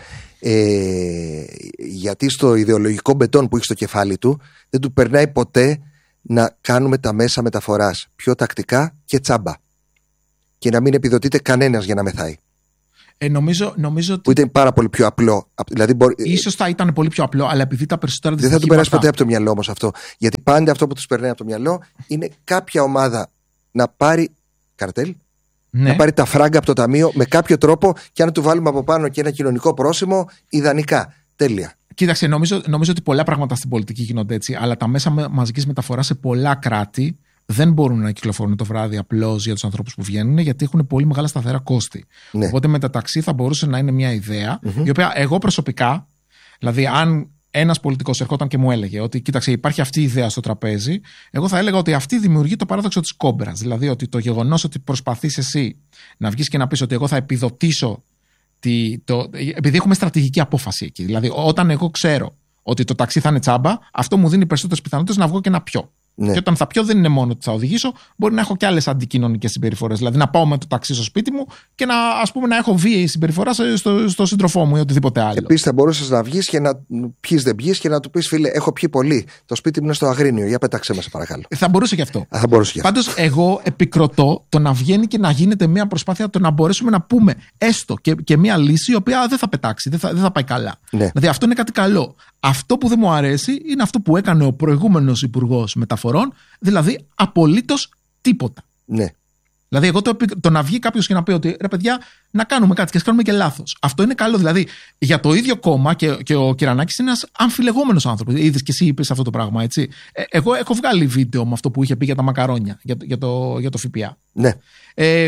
A: ε, γιατί στο ιδεολογικό μπετόν που έχει στο κεφάλι του δεν του περνάει ποτέ να κάνουμε τα μέσα μεταφοράς πιο τακτικά και τσάμπα. Και να μην επιδοτείται κανένας για να μεθάει.
B: Ε, νομίζω, νομίζω ότι...
A: Που ήταν πάρα πολύ πιο απλό. Δηλαδή μπορεί...
B: Ίσως θα ήταν πολύ πιο απλό, αλλά επειδή τα περισσότερα
A: δεν θα του περάσει ποτέ από το μυαλό όμως αυτό. Γιατί πάντα αυτό που τους περνάει από το μυαλό είναι κάποια ομάδα να πάρει καρτέλ, ναι. να πάρει τα φράγκα από το ταμείο με κάποιο τρόπο και αν του βάλουμε από πάνω και ένα κοινωνικό πρόσημο, ιδανικά. Τέλεια.
B: Κοίταξε, νομίζω, νομίζω ότι πολλά πράγματα στην πολιτική γίνονται έτσι, αλλά τα μέσα μαζικής μεταφοράς σε πολλά κράτη δεν μπορούν να κυκλοφορούν το βράδυ απλώς για τους ανθρώπους που βγαίνουν, γιατί έχουν πολύ μεγάλα σταθερά κόστη. Ναι. Οπότε με τα ταξί θα μπορούσε να είναι μια ιδέα, mm-hmm. η οποία εγώ προσωπικά, δηλαδή αν ένας πολιτικός ερχόταν και μου έλεγε ότι κοίταξε, υπάρχει αυτή η ιδέα στο τραπέζι, εγώ θα έλεγα ότι αυτή δημιουργεί το παράδοξο της κόμπρας. Δηλαδή ότι το γεγονός ότι προσπαθείς εσύ να βγεις και να πεις ότι εγώ θα επιδοτήσω. Τη, το, επειδή έχουμε στρατηγική απόφαση εκεί. Δηλαδή, όταν εγώ ξέρω ότι το ταξί θα είναι τσάμπα, αυτό μου δίνει περισσότερες πιθανότητες να βγω και να πιω. Ναι. Και όταν θα πιω, δεν είναι μόνο ότι θα οδηγήσω, μπορεί να έχω και άλλες αντικοινωνικές συμπεριφορές. Δηλαδή, να πάω με το ταξί στο σπίτι μου και να, ας πούμε, να έχω βίαιη συμπεριφορά στο, στο σύντροφό μου ή οτιδήποτε άλλο. Επίσης,
A: θα μπορούσες να βγεις και να πιεις δεν πιεις και να του πεις, φίλε, έχω πιει πολύ. Το σπίτι μου είναι στο Αγρίνιο. Για πέταξε μας, παρακαλώ.
B: Θα μπορούσε και αυτό.
A: Α, θα μπορούσε και αυτό.
B: Πάντως, εγώ επικροτώ το να βγαίνει και να γίνεται μια προσπάθεια το να μπορέσουμε να πούμε έστω και, και μια λύση η οποία δεν θα πετάξει, δεν θα, δεν θα πάει καλά. Ναι. Δηλαδή, αυτό είναι κάτι καλό. Αυτό που δεν μου αρέσει είναι αυτό που έκανε ο προηγούμενος Υπουργός Μεταφορών, δηλαδή απολύτως τίποτα.
A: Ναι.
B: Δηλαδή, εγώ το, το να βγει κάποιος και να πει ότι ρε παιδιά, να κάνουμε κάτι και ας κάνουμε και λάθος. Αυτό είναι καλό. Δηλαδή, για το ίδιο κόμμα και, και ο Κυρανάκης είναι ένας αμφιλεγόμενος άνθρωπος. Είδες και εσύ είπες αυτό το πράγμα, έτσι. Ε, εγώ έχω βγάλει βίντεο με αυτό που είχε πει για τα μακαρόνια, για, για, το, για το ΦΠΑ.
A: Ναι.
B: Ε,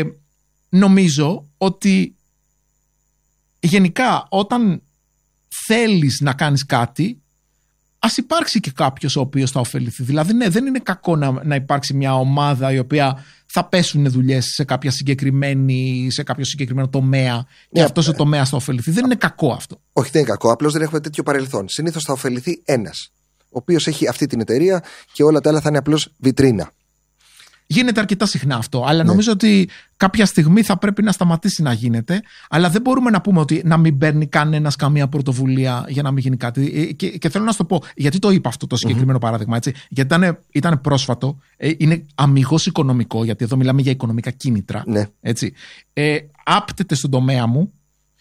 B: νομίζω ότι γενικά όταν θέλεις να κάνεις κάτι, ας υπάρξει και κάποιος ο οποίος θα ωφεληθεί. Δηλαδή, ναι, δεν είναι κακό να, να υπάρξει μια ομάδα η οποία θα πέσουν δουλειές σε, κάποια συγκεκριμένη, σε κάποιο συγκεκριμένο τομέα και yeah, αυτός ο τομέας θα ωφεληθεί. Δεν είναι κακό αυτό.
A: Όχι, δεν είναι κακό. Απλώς δεν έχουμε τέτοιο παρελθόν. Συνήθως θα ωφεληθεί ένας, ο οποίος έχει αυτή την εταιρεία και όλα τα άλλα θα είναι απλώς βιτρίνα.
B: Γίνεται αρκετά συχνά αυτό, αλλά ναι. νομίζω ότι κάποια στιγμή θα πρέπει να σταματήσει να γίνεται. Αλλά δεν μπορούμε να πούμε ότι να μην παίρνει κανένας καμία πρωτοβουλία για να μην γίνει κάτι. Και, και θέλω να σου το πω, γιατί το είπα αυτό το συγκεκριμένο mm-hmm. παράδειγμα, έτσι. Γιατί ήταν, ήταν πρόσφατο, είναι αμιγώς οικονομικό, γιατί εδώ μιλάμε για οικονομικά κίνητρα.
A: Ναι.
B: Έτσι. Ε, άπτεται στον τομέα μου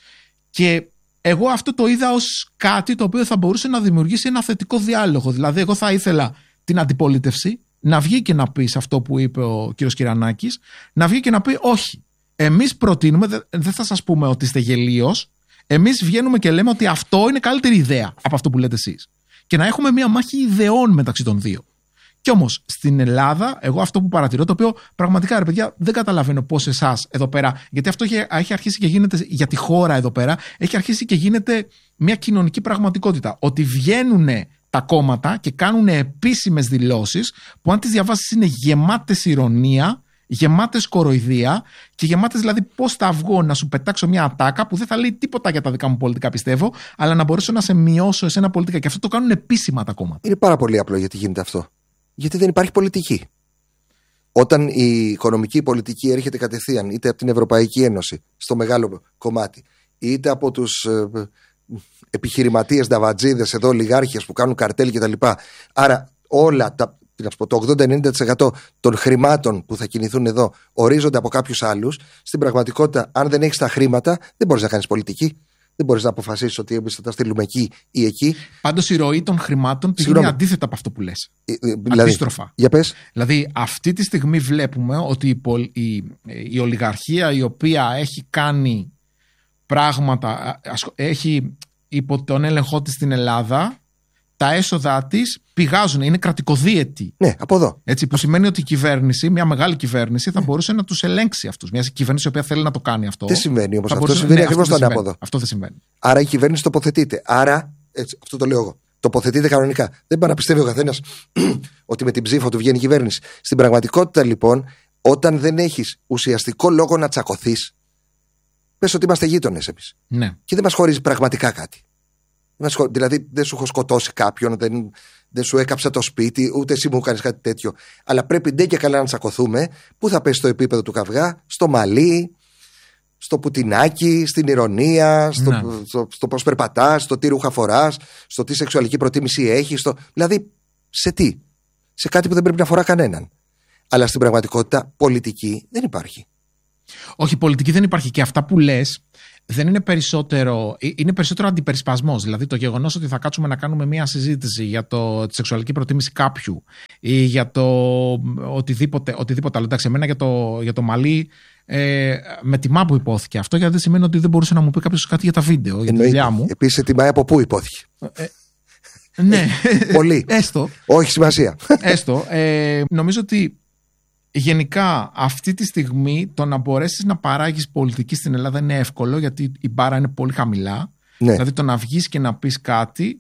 B: και εγώ αυτό το είδα ως κάτι το οποίο θα μπορούσε να δημιουργήσει ένα θετικό διάλογο. Δηλαδή, εγώ θα ήθελα την αντιπολίτευση να βγει και να πει σε αυτό που είπε ο κύριος Κυρανάκης, να βγει και να πει όχι. Εμείς προτείνουμε, δεν θα σας πούμε ότι είστε γελίος, εμείς βγαίνουμε και λέμε ότι αυτό είναι καλύτερη ιδέα από αυτό που λέτε εσείς. Και να έχουμε μια μάχη ιδεών μεταξύ των δύο. Κι όμως στην Ελλάδα, εγώ αυτό που παρατηρώ, το οποίο πραγματικά ρε παιδιά δεν καταλαβαίνω πώς εσάς εδώ πέρα, γιατί αυτό έχει αρχίσει και γίνεται για τη χώρα εδώ πέρα, έχει αρχίσει και γίνεται μια κοινωνική πραγματικότητα. Ότι βγαίνουν τα κόμματα και κάνουν επίσημες δηλώσεις που αν τις διαβάσεις είναι γεμάτες ηρωνία, γεμάτες κοροϊδία και γεμάτες δηλαδή πώς θα βγω να σου πετάξω μια ατάκα που δεν θα λέει τίποτα για τα δικά μου πολιτικά πιστεύω, αλλά να μπορέσω να σε μειώσω εσένα πολιτικά. Και αυτό το κάνουν επίσημα τα κόμματα.
A: Είναι πάρα πολύ απλό γιατί γίνεται αυτό. Γιατί δεν υπάρχει πολιτική. Όταν η οικονομική πολιτική έρχεται κατευθείαν είτε από την Ευρωπαϊκή Ένωση στο μεγάλο κομμάτι, είτε από τους ε, επιχειρηματίες, νταβατζίδες, εδώ λιγάρχες που κάνουν καρτέλ κτλ. Άρα όλα τα, το ογδόντα με ενενήντα τοις εκατό των χρημάτων που θα κινηθούν εδώ ορίζονται από κάποιους άλλους. Στην πραγματικότητα, αν δεν έχεις τα χρήματα, δεν μπορείς να κάνεις πολιτική. Δεν μπορείς να αποφασίσεις ότι εμείς θα τα στείλουμε εκεί ή εκεί.
B: Πάντως η ροή των χρημάτων πηγαίνει αντίθετα από αυτό που λες. Ε, ε, δηλαδή, αντίστροφα.
A: Για πες.
B: Δηλαδή αυτή τη στιγμή βλέπουμε ότι η, η, η ολιγαρχία η οποία έχει κάνει πράγματα, έχει υπό τον έλεγχό της στην Ελλάδα, τα έσοδά της πηγάζουν, είναι κρατικοδίαιτη.
A: Ναι, από εδώ.
B: Έτσι, που σημαίνει ότι η κυβέρνηση, μια μεγάλη κυβέρνηση, θα ναι. μπορούσε να τους ελέγξει αυτούς. Μια κυβέρνηση η οποία θέλει να το κάνει αυτό.
A: Δεν συμβαίνει όμως. Αυτό
B: μπορούσε...
A: συμβαίνει
B: ναι,
A: ακριβώς το ανάποδο.
B: Αυτό δεν συμβαίνει.
A: Άρα η κυβέρνηση τοποθετείται. Άρα, έτσι, αυτό το λέω εγώ. Τοποθετείται κανονικά. Δεν πάει να πιστεύει ο καθένας ότι με την ψήφο του βγαίνει η κυβέρνηση. Στην πραγματικότητα, λοιπόν, όταν δεν έχεις ουσιαστικό λόγο να τσακωθείς, Πες ότι είμαστε γείτονες εμείς.
B: Ναι.
A: Και δεν μας χωρίζει πραγματικά κάτι. Δηλαδή δεν σου έχω σκοτώσει κάποιον, δεν, δεν σου έκαψα το σπίτι, ούτε εσύ μου κάνεις κάτι τέτοιο. Αλλά πρέπει ντε και καλά να τσακωθούμε. Πού θα πέσει το επίπεδο του καυγά? Στο μαλλί, στο πουτινάκι, στην ηρωνία, στο,
B: ναι.
A: στο, στο πώς περπατάς, στο τι ρούχα φοράς, στο τι σεξουαλική προτίμηση έχεις. Στο... Δηλαδή σε τι? Σε κάτι που δεν πρέπει να φορά κανέναν. Αλλά στην πραγματικότητα πολιτική δεν υπάρχει.
B: Όχι, πολιτική δεν υπάρχει. Και αυτά που λες δεν είναι περισσότερο, είναι περισσότερο αντιπερισπασμός. Δηλαδή το γεγονός ότι θα κάτσουμε να κάνουμε μια συζήτηση για το, τη σεξουαλική προτίμηση κάποιου ή για το οτιδήποτε, οτιδήποτε άλλο. Εντάξει, εμένα για το, για το μαλλί ε, με τιμά που υπόθηκε αυτό, γιατί δεν σημαίνει ότι δεν μπορούσε να μου πει κάποιος κάτι για τα βίντεο, για τη δουλειά μου.
A: Επίσης τιμάει από πού υπόθηκε.
B: Ε, ναι,
A: πολύ.
B: Έστω.
A: Όχι σημασία.
B: Έστω. Ε, νομίζω ότι γενικά αυτή τη στιγμή το να μπορέσεις να παράγεις πολιτική στην Ελλάδα είναι εύκολο, γιατί η μπάρα είναι πολύ χαμηλά. Ναι. Δηλαδή το να βγεις και να πεις κάτι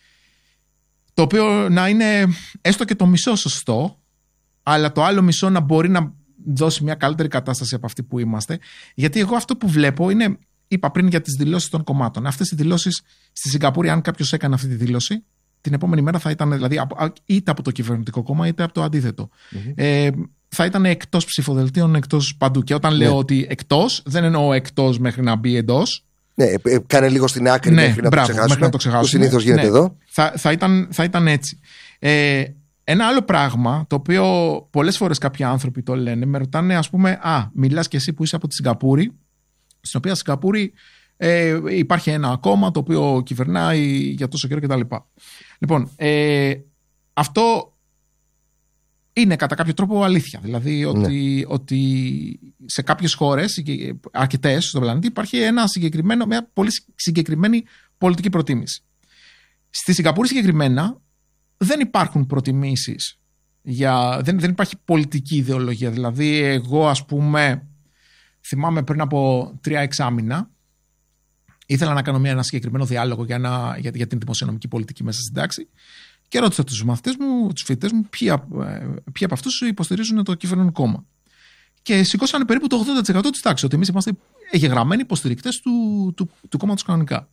B: το οποίο να είναι έστω και το μισό σωστό, αλλά το άλλο μισό να μπορεί να δώσει μια καλύτερη κατάσταση από αυτή που είμαστε. Γιατί εγώ αυτό που βλέπω είναι, είπα πριν για τις δηλώσεις των κομμάτων. Αυτές οι δηλώσεις στη Σιγκαπούρη, αν κάποιος έκανε αυτή τη δήλωση, την επόμενη μέρα θα ήταν δηλαδή είτε από το κυβερνητικό κόμμα είτε από το αντίθετο. Mm-hmm. Ε, θα ήταν εκτός ψηφοδελτίων, εκτός παντού. Και όταν ναι. λέω ότι εκτός, δεν εννοώ εκτός μέχρι να μπει εντός.
A: Ναι, ε, κάνε λίγο στην άκρη
B: ναι,
A: μέχρι, να
B: μπράβο,
A: το ξεχάσουμε,
B: μέχρι να το ξεχάσουμε.
A: Που συνήθως γίνεται
B: ναι.
A: εδώ.
B: Θα, θα, ήταν, θα ήταν έτσι. Ε, ένα άλλο πράγμα, το οποίο πολλές φορές κάποιοι άνθρωποι το λένε, με ρωτάνε, ας πούμε, α, μιλάς και εσύ που είσαι από τη Σιγκαπούρη, στην οποία Σιγκαπούρη ε, υπάρχει ένα κόμμα το οποίο κυβερνάει για τόσο καιρό κτλ. Λοιπόν, ε, αυτό είναι κατά κάποιο τρόπο αλήθεια. Δηλαδή ότι, ναι. ότι σε κάποιες χώρες, αρκετές στον πλανήτη, υπάρχει ένα συγκεκριμένο, μια πολύ συγκεκριμένη πολιτική προτίμηση. Στη Σιγκαπούρη συγκεκριμένα δεν υπάρχουν προτιμήσεις. Για, δεν, δεν υπάρχει πολιτική ιδεολογία. Δηλαδή εγώ, ας πούμε, θυμάμαι πριν από τρία εξάμηνα ήθελα να κάνω μια, ένα συγκεκριμένο διάλογο για, ένα, για, για την δημοσιονομική πολιτική μέσα στην τάξη και ρώτησα τους μαθητές μου, τους φοιτητές μου, ποιοι, ποιοι από αυτούς υποστηρίζουν το κυβερνόν κόμμα. Και σηκώσανε περίπου το ογδόντα τοις εκατό της τάξης, ότι εμείς είμαστε εγγεγραμμένοι υποστηρικτές του, του, του κόμματος κανονικά.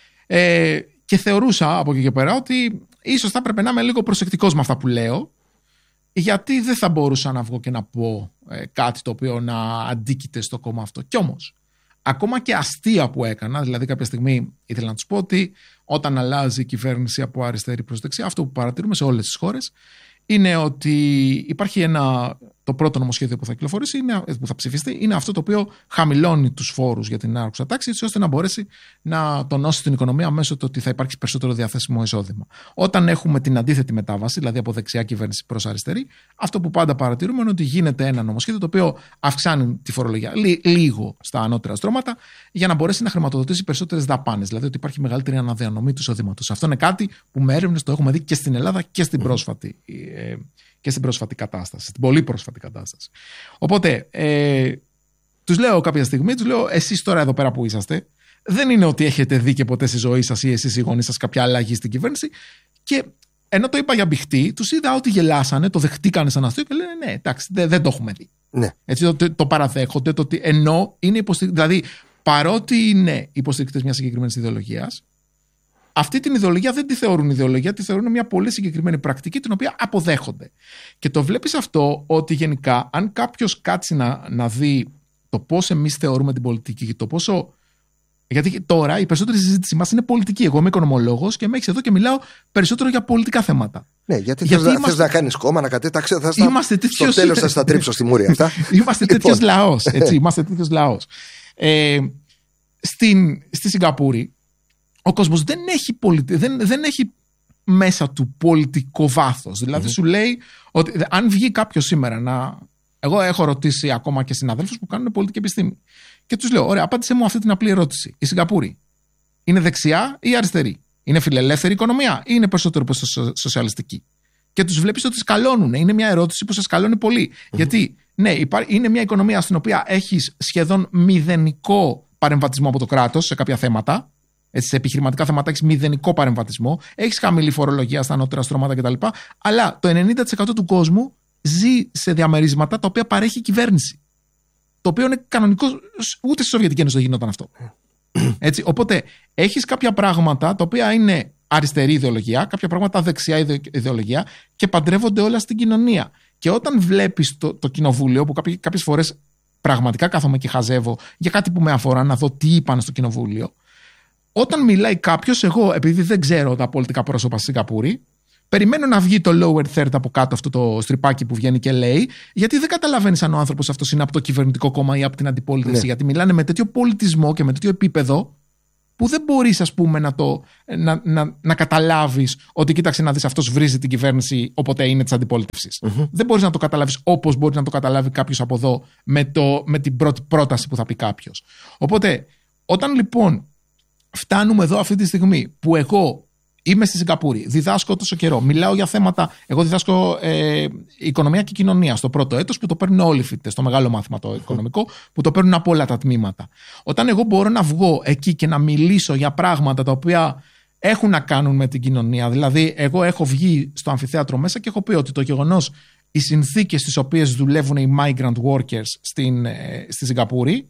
B: Ε, και θεωρούσα από εκεί και πέρα ότι ίσως θα έπρεπε να είμαι λίγο προσεκτικός με αυτά που λέω, γιατί δεν θα μπορούσα να βγω και να πω ε, κάτι το οποίο να αντίκειται στο κόμμα αυτό. Κι όμως, ακόμα και αστεία που έκανα, δηλαδή κάποια στιγμή ήθελα να τους πω ότι όταν αλλάζει η κυβέρνηση από αριστερή προς δεξιά, αυτό που παρατηρούμε σε όλες τις χώρες είναι ότι υπάρχει ένα, το πρώτο νομοσχέδιο που θα κυκλοφορήσει, είναι, που θα ψηφιστεί, είναι αυτό το οποίο χαμηλώνει τους φόρους για την άρχουσα τάξη, έτσι ώστε να μπορέσει να τονώσει την οικονομία μέσω του ότι θα υπάρξει περισσότερο διαθέσιμο εισόδημα. Όταν έχουμε την αντίθετη μετάβαση, δηλαδή από δεξιά κυβέρνηση προς αριστερή, αυτό που πάντα παρατηρούμε είναι ότι γίνεται ένα νομοσχέδιο το οποίο αυξάνει τη φορολογία λί, λίγο στα ανώτερα στρώματα για να μπορέσει να χρηματοδοτήσει περισσότερες δαπάνες. Δηλαδή ότι υπάρχει μεγαλύτερη αναδιανομή του εισοδήματος. Αυτό είναι κάτι που με έρευνες το έχουμε δει και στην Ελλάδα και στην πρόσφατη. Ε, και στην πρόσφατη κατάσταση, στην πολύ πρόσφατη κατάσταση. Οπότε, ε, τους λέω κάποια στιγμή, τους λέω, εσείς τώρα εδώ πέρα που είσαστε, δεν είναι ότι έχετε δει και ποτέ στη ζωή σας ή εσείς οι γονείς σας κάποια αλλαγή στην κυβέρνηση. Και ενώ το είπα για μπιχτή, τους είδα ότι γελάσανε, το δεχτήκανε σαν αστείο και λένε ναι, εντάξει, δεν, δεν το έχουμε δει. Ναι. Έτσι το, το, το παραδέχονται, το ότι ενώ είναι υποστηρικτές, δηλαδή παρότι είναι υποστηρικτές μιας συγκεκριμένης ιδεολογίας, αυτή την ιδεολογία δεν τη θεωρούν ιδεολογία, τη θεωρούν μια πολύ συγκεκριμένη πρακτική την οποία αποδέχονται. Και το βλέπεις αυτό ότι γενικά αν κάποιος κάτσει να, να δει το πώς εμείς θεωρούμε την πολιτική και το πόσο... Γιατί τώρα η περισσότερη συζήτηση μας είναι πολιτική. Εγώ είμαι οικονομολόγος και με έχεις εδώ και μιλάω περισσότερο για πολιτικά θέματα.
A: Ναι, γιατί, γιατί θες, είμαστε... θες να κάνεις κόμμα, να κατέταξε, θα στα...
B: είμαστε τέτοιος...
A: στο τέλος θα στα τρίψω στη μούρη αυτά.
B: Είμαστε τέτοιος λαός, έτσι, είμαστε τέτοιος λαός. Ε, στην, στη Σιγκαπούρη ο κόσμος δεν έχει, πολιτι... δεν, δεν έχει μέσα του πολιτικό βάθος. Δηλαδή mm-hmm. σου λέει ότι αν βγει κάποιος σήμερα να... Εγώ έχω ρωτήσει ακόμα και συναδέλφους που κάνουν πολιτική επιστήμη. Και τους λέω, ωραία, απάντησε μου αυτή την απλή ερώτηση. Η Σιγκαπούρη είναι δεξιά ή αριστερή? Είναι φιλελεύθερη οικονομία ή είναι περισσότερο σοσιαλιστική? Και τους βλέπεις ότι σκαλώνουν. Είναι μια ερώτηση που σε σκαλώνει πολύ. Mm-hmm. Γιατί, ναι, είναι μια οικονομία στην οποία έχεις σχεδόν μηδενικό παρεμβατισμό από το κράτος σε κάποια θέματα. Έτσι, σε επιχειρηματικά θέματα έχεις μηδενικό παρεμβατισμό. Έχεις χαμηλή φορολογία στα ανώτερα στρώματα κτλ. Αλλά το ενενήντα τοις εκατό του κόσμου ζει σε διαμερίσματα τα οποία παρέχει η κυβέρνηση. το οποίο είναι κανονικό, ούτε στη Σοβιετική Ένωση δεν γινόταν αυτό. Έτσι, οπότε έχεις κάποια πράγματα τα οποία είναι αριστερή ιδεολογία, κάποια πράγματα δεξιά ιδεολογία και παντρεύονται όλα στην κοινωνία. Και όταν βλέπεις το, το κοινοβούλιο, που κάποιες φορές πραγματικά κάθομαι και χαζεύω για κάτι που με αφορά να δω τι είπαν στο κοινοβούλιο, όταν μιλάει κάποιος, εγώ επειδή δεν ξέρω τα πολιτικά πρόσωπα στη Σιγκαπούρη, περιμένω να βγει το lower third από κάτω, αυτό το στριπάκι που βγαίνει και λέει, γιατί δεν καταλαβαίνεις αν ο άνθρωπος αυτός είναι από το κυβερνητικό κόμμα ή από την αντιπολίτευση. Ναι. Γιατί μιλάνε με τέτοιο πολιτισμό και με τέτοιο επίπεδο, που δεν μπορείς, ας πούμε, να, το, να, να, να καταλάβεις ότι κοίταξε να δεις, αυτός βρίζει την κυβέρνηση, οπότε είναι της αντιπολίτευσης. Mm-hmm. Δεν μπορείς να το καταλάβεις όπως μπορεί να το καταλάβει κάποιος από εδώ με, το, με την πρώτη πρόταση που θα πει κάποιος. Οπότε, όταν λοιπόν φτάνουμε εδώ αυτή τη στιγμή που εγώ είμαι στη Σιγκαπούρη, διδάσκω τόσο καιρό, μιλάω για θέματα. Εγώ διδάσκω ε, οικονομία και κοινωνία στο πρώτο έτος που το παίρνουν όλοι οι φοιτητές, το μεγάλο μάθημα το οικονομικό, που το παίρνουν από όλα τα τμήματα. Όταν εγώ μπορώ να βγω εκεί και να μιλήσω για πράγματα τα οποία έχουν να κάνουν με την κοινωνία, δηλαδή, εγώ έχω βγει στο αμφιθέατρο μέσα και έχω πει ότι το γεγονός, οι συνθήκες στις οποίες δουλεύουν οι migrant workers στην, ε, στη Σιγκαπούρη,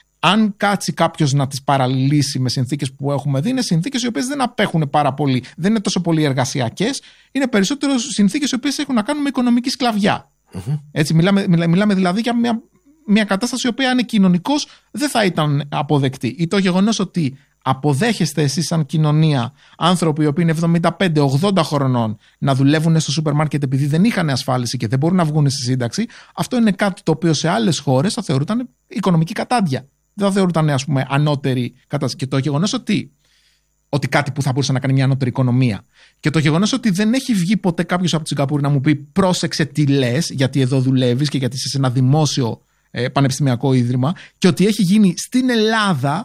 B: αν κάτσει κάποιος να τις παραλύσει με συνθήκες που έχουμε δει, είναι συνθήκες οι οποίες δεν απέχουν πάρα πολύ, δεν είναι τόσο πολύ εργασιακές, είναι περισσότερο συνθήκες οι οποίες έχουν να κάνουν με οικονομική σκλαβιά. Mm-hmm. Έτσι, μιλάμε, μιλά, μιλάμε δηλαδή για μια, μια κατάσταση η οποία αν είναι κοινωνικός δεν θα ήταν αποδεκτή. Ή το γεγονός ότι αποδέχεστε εσείς σαν κοινωνία άνθρωποι οι οποίοι είναι εβδομήντα πέντε ογδόντα χρονών να δουλεύουν στο σούπερ μάρκετ επειδή δεν είχαν ασφάλιση και δεν μπορούν να βγουν στη σύνταξη, αυτό είναι κάτι το οποίο σε άλλες χώρες θα θεωρούταν οικονομική κατάντια. Δεν θα θεωρούταν, ας πούμε, ανώτερη κατάσταση. Και το γεγονός ότι, ότι κάτι που θα μπορούσε να κάνει μια ανώτερη οικονομία. Και το γεγονός ότι δεν έχει βγει ποτέ κάποιος από τη Σιγκαπούρη να μου πει πρόσεξε τι λες, γιατί εδώ δουλεύεις και γιατί είσαι σε ένα δημόσιο ε, πανεπιστημιακό ίδρυμα. Και ότι έχει γίνει στην Ελλάδα,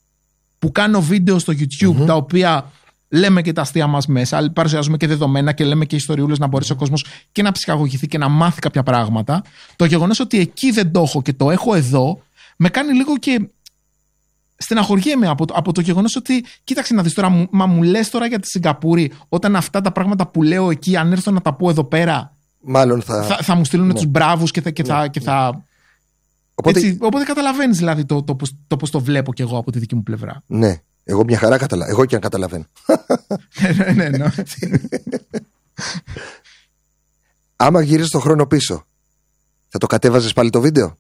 B: που κάνω βίντεο στο YouTube, mm-hmm. τα οποία λέμε και τα αστεία μας μέσα, παρουσιάζουμε και δεδομένα και λέμε και ιστοριούλες να μπορέσει ο κόσμος και να ψυχαγωγηθεί και να μάθει κάποια πράγματα. Το γεγονός ότι εκεί δεν το έχω και το έχω εδώ, με κάνει λίγο και στεναχωριέμαι από το, από το γεγονός ότι κοίταξε να δεις τώρα, μα μου λες τώρα για τη Σιγκαπούρη, όταν αυτά τα πράγματα που λέω εκεί, αν έρθω να τα πω εδώ πέρα,
A: μάλλον θα,
B: θα, θα μου στείλουν ναι. τους μπράβους και θα. Και θα, ναι. και θα... Οπότε... Έτσι, οπότε καταλαβαίνεις δηλαδή το, το, το, το πώς το βλέπω κι εγώ από τη δική μου πλευρά.
A: Ναι, εγώ μια χαρά καταλαβαίνω. Εγώ και αν καταλαβαίνω.
B: ναι, ναι, ναι.
A: Άμα γύριζες τον χρόνο πίσω, θα το κατέβαζες πάλι το βίντεο?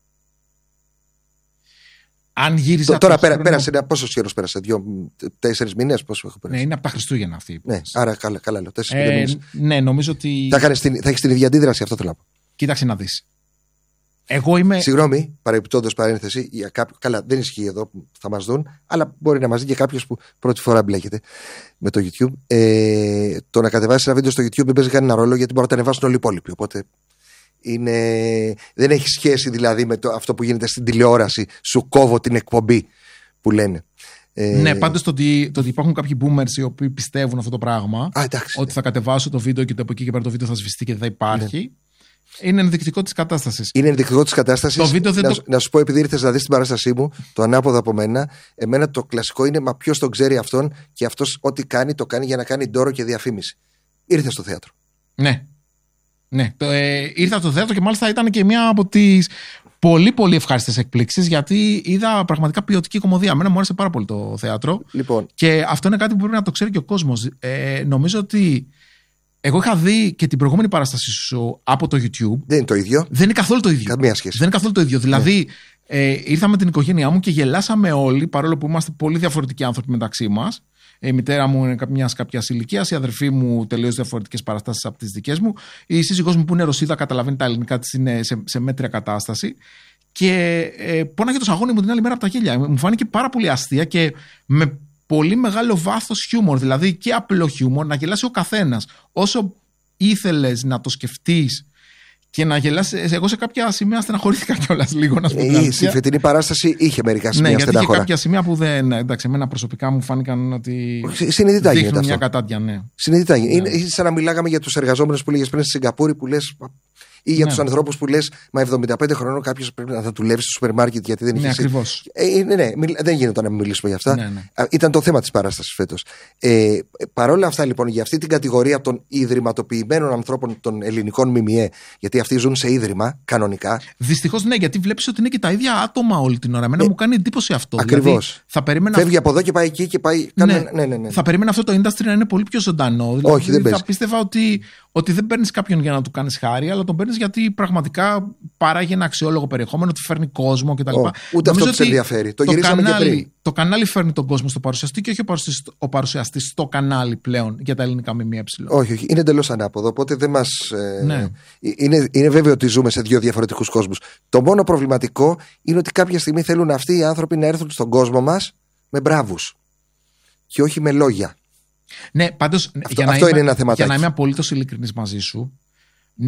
B: Αν γύριζα.
A: Τώρα πέρα, χρόνο... πέρασε, πόσο καιρό πέρασε, δύο, τέσσερις μήνες, πόσο έχω πέρασει?
B: Ναι, είναι από τα Χριστούγεννα αυτή.
A: Ναι, άρα καλά, καλά λέω. Τέσσερις ε, μήνες.
B: Ναι, νομίζω ότι.
A: Θα, θα έχεις την ίδια αντίδραση, αυτό θέλω να πω.
B: Κοίταξε να δεις. Εγώ είμαι.
A: Συγγνώμη, παρεμπιπτόντως παρένθεση, για κάποιο... καλά, δεν ισχύει εδώ που θα μας δουν, αλλά μπορεί να μας δει και κάποιος που πρώτη φορά μπλέκεται με το YouTube. Ε, το να κατεβάσεις ένα βίντεο στο YouTube δεν παίζει κανένα ρόλο, γιατί μπορεί να τα ανεβάσουν όλοι οι υπόλοιποι. Οπότε. Είναι... δεν έχει σχέση δηλαδή με το, αυτό που γίνεται στην τηλεόραση, σου κόβω την εκπομπή που λένε.
B: Ναι, πάντως το ότι, το ότι υπάρχουν κάποιοι boomers οι οποίοι πιστεύουν αυτό το πράγμα,
A: Α, εντάξει,
B: ότι
A: ναι.
B: θα κατεβάσω το βίντεο και από εκεί και πέρα το βίντεο θα σβηστεί και δεν θα υπάρχει, ναι. είναι ενδεικτικό της κατάστασης. Είναι
A: ενδεικτικό της κατάστασης.
B: Το βίντεο δεν
A: να,
B: το...
A: να σου πω, επειδή ήρθες να δεις την παράστασή μου, το ανάποδο από μένα, εμένα το κλασικό είναι μα ποιος τον ξέρει αυτόν και αυτός ό,τι κάνει το κάνει για να κάνει ντόρο και διαφήμιση. Ήρθε στο θέατρο.
B: Ναι. Ναι, το, ε, ήρθα στο θέατρο και μάλιστα ήταν και μια από τις πολύ πολύ ευχάριστες εκπλήξεις, γιατί είδα πραγματικά ποιοτική κομμωδία. Εμένα μου άρεσε πάρα πολύ το θέατρο.
A: Λοιπόν.
B: Και αυτό είναι κάτι που πρέπει να το ξέρει και ο κόσμος. Ε, νομίζω ότι εγώ είχα δει και την προηγούμενη παράσταση σου από το YouTube.
A: Δεν είναι το ίδιο.
B: Δεν είναι καθόλου το ίδιο.
A: Καμία σχέση.
B: Δεν είναι καθόλου το ίδιο. Ναι. Δηλαδή, ε, ήρθα με την οικογένειά μου και γελάσαμε όλοι, παρόλο που είμαστε πολύ διαφορετικοί άνθρωποι μεταξύ μας. Η μητέρα μου είναι μια κάποια ηλικία, η αδερφή μου τελείως διαφορετικές παραστάσεις από τις δικές μου. Η σύζυγός μου που είναι Ρωσίδα καταλαβαίνει τα ελληνικά της, είναι σε, σε μέτρια κατάσταση. Και ε, πόναγε το σαγόνι μου την άλλη μέρα από τα γέλια. Μου φάνηκε πάρα πολύ αστεία και με πολύ μεγάλο βάθος χιούμορ, δηλαδή και απλό χιούμορ, να γελάσει ο καθένας. Όσο ήθελες να το σκεφτείς και να γελάσει, εγώ σε κάποια σημεία στεναχωρήθηκα κιόλας λίγο, να σου πω την αλήθεια.
A: Η φετινή παράσταση είχε μερικά σημεία
B: ναι, γιατί
A: στεναχώρα.
B: είχε κάποια σημεία που δεν. Εντάξει, εμένα προσωπικά μου φάνηκαν ότι.
A: Συνειδητά γίνεται αυτό.
B: Μια κατάντια, ναι.
A: Συνειδητά γίνεται. Ναι. Είναι σαν να μιλάγαμε για τους εργαζόμενους που λέγες πριν στη Σιγκαπούρη, που λες. Ή για
B: ναι.
A: τους ανθρώπους που λες, μα εβδομήντα πέντε χρονών κάποιος πρέπει να θα δουλεύει στο σούπερ μάρκετ γιατί δεν είχε.
B: Ναι, ακριβώς.
A: Ε, ναι, ναι, δεν γίνεται να μην μιλήσουμε για αυτά.
B: Ναι, ναι.
A: Ήταν το θέμα της παράστασης φέτος. Ε, παρόλα αυτά, λοιπόν, για αυτή την κατηγορία των ιδρυματοποιημένων ανθρώπων των ελληνικών ΜΜΕ, γιατί αυτοί ζουν σε ίδρυμα κανονικά.
B: Δυστυχώς, ναι, γιατί βλέπεις ότι είναι και τα ίδια άτομα όλη την ώρα. Εμένα ε, μου κάνει εντύπωση αυτό.
A: Ακριβώς.
B: Δηλαδή, θα περίμενα...
A: Φεύγει από εδώ και πάει εκεί και πάει.
B: Ναι.
A: Κάνε... Ναι, ναι, ναι.
B: Θα περίμενα αυτό το industry να είναι πολύ πιο ζωντανό. Δηλαδή,
A: όχι, δεν
B: θα πίστευα ότι, ότι δεν παίρνεις κάποιον για να του κάνεις χάρη, αλλά τον παίρνεις γιατί πραγματικά παράγει ένα αξιόλογο περιεχόμενο, του φέρνει κόσμο κτλ.
A: Oh, ούτε αυτό τους ενδιαφέρει. Το, το γυρίσαμε
B: κανάλι,
A: και πριν.
B: Το κανάλι φέρνει τον κόσμο στο παρουσιαστή και όχι ο παρουσιαστής, ο παρουσιαστής στο κανάλι πλέον για τα ελληνικά ΜΜΕ.
A: Όχι, όχι. Είναι εντελώς ανάποδο. Οπότε δεν μας. Ε,
B: ναι.
A: είναι, είναι βέβαιο ότι ζούμε σε δύο διαφορετικούς κόσμους. Το μόνο προβληματικό είναι ότι κάποια στιγμή θέλουν αυτοί οι άνθρωποι να έρθουν στον κόσμο μας με μπράβους. Και όχι με λόγια.
B: Ναι, πάντως,
A: αυτό,
B: για, να
A: αυτό
B: είμαι,
A: είναι ένα θεματάκι.
B: για να είμαι απολύτως ειλικρινής μαζί σου,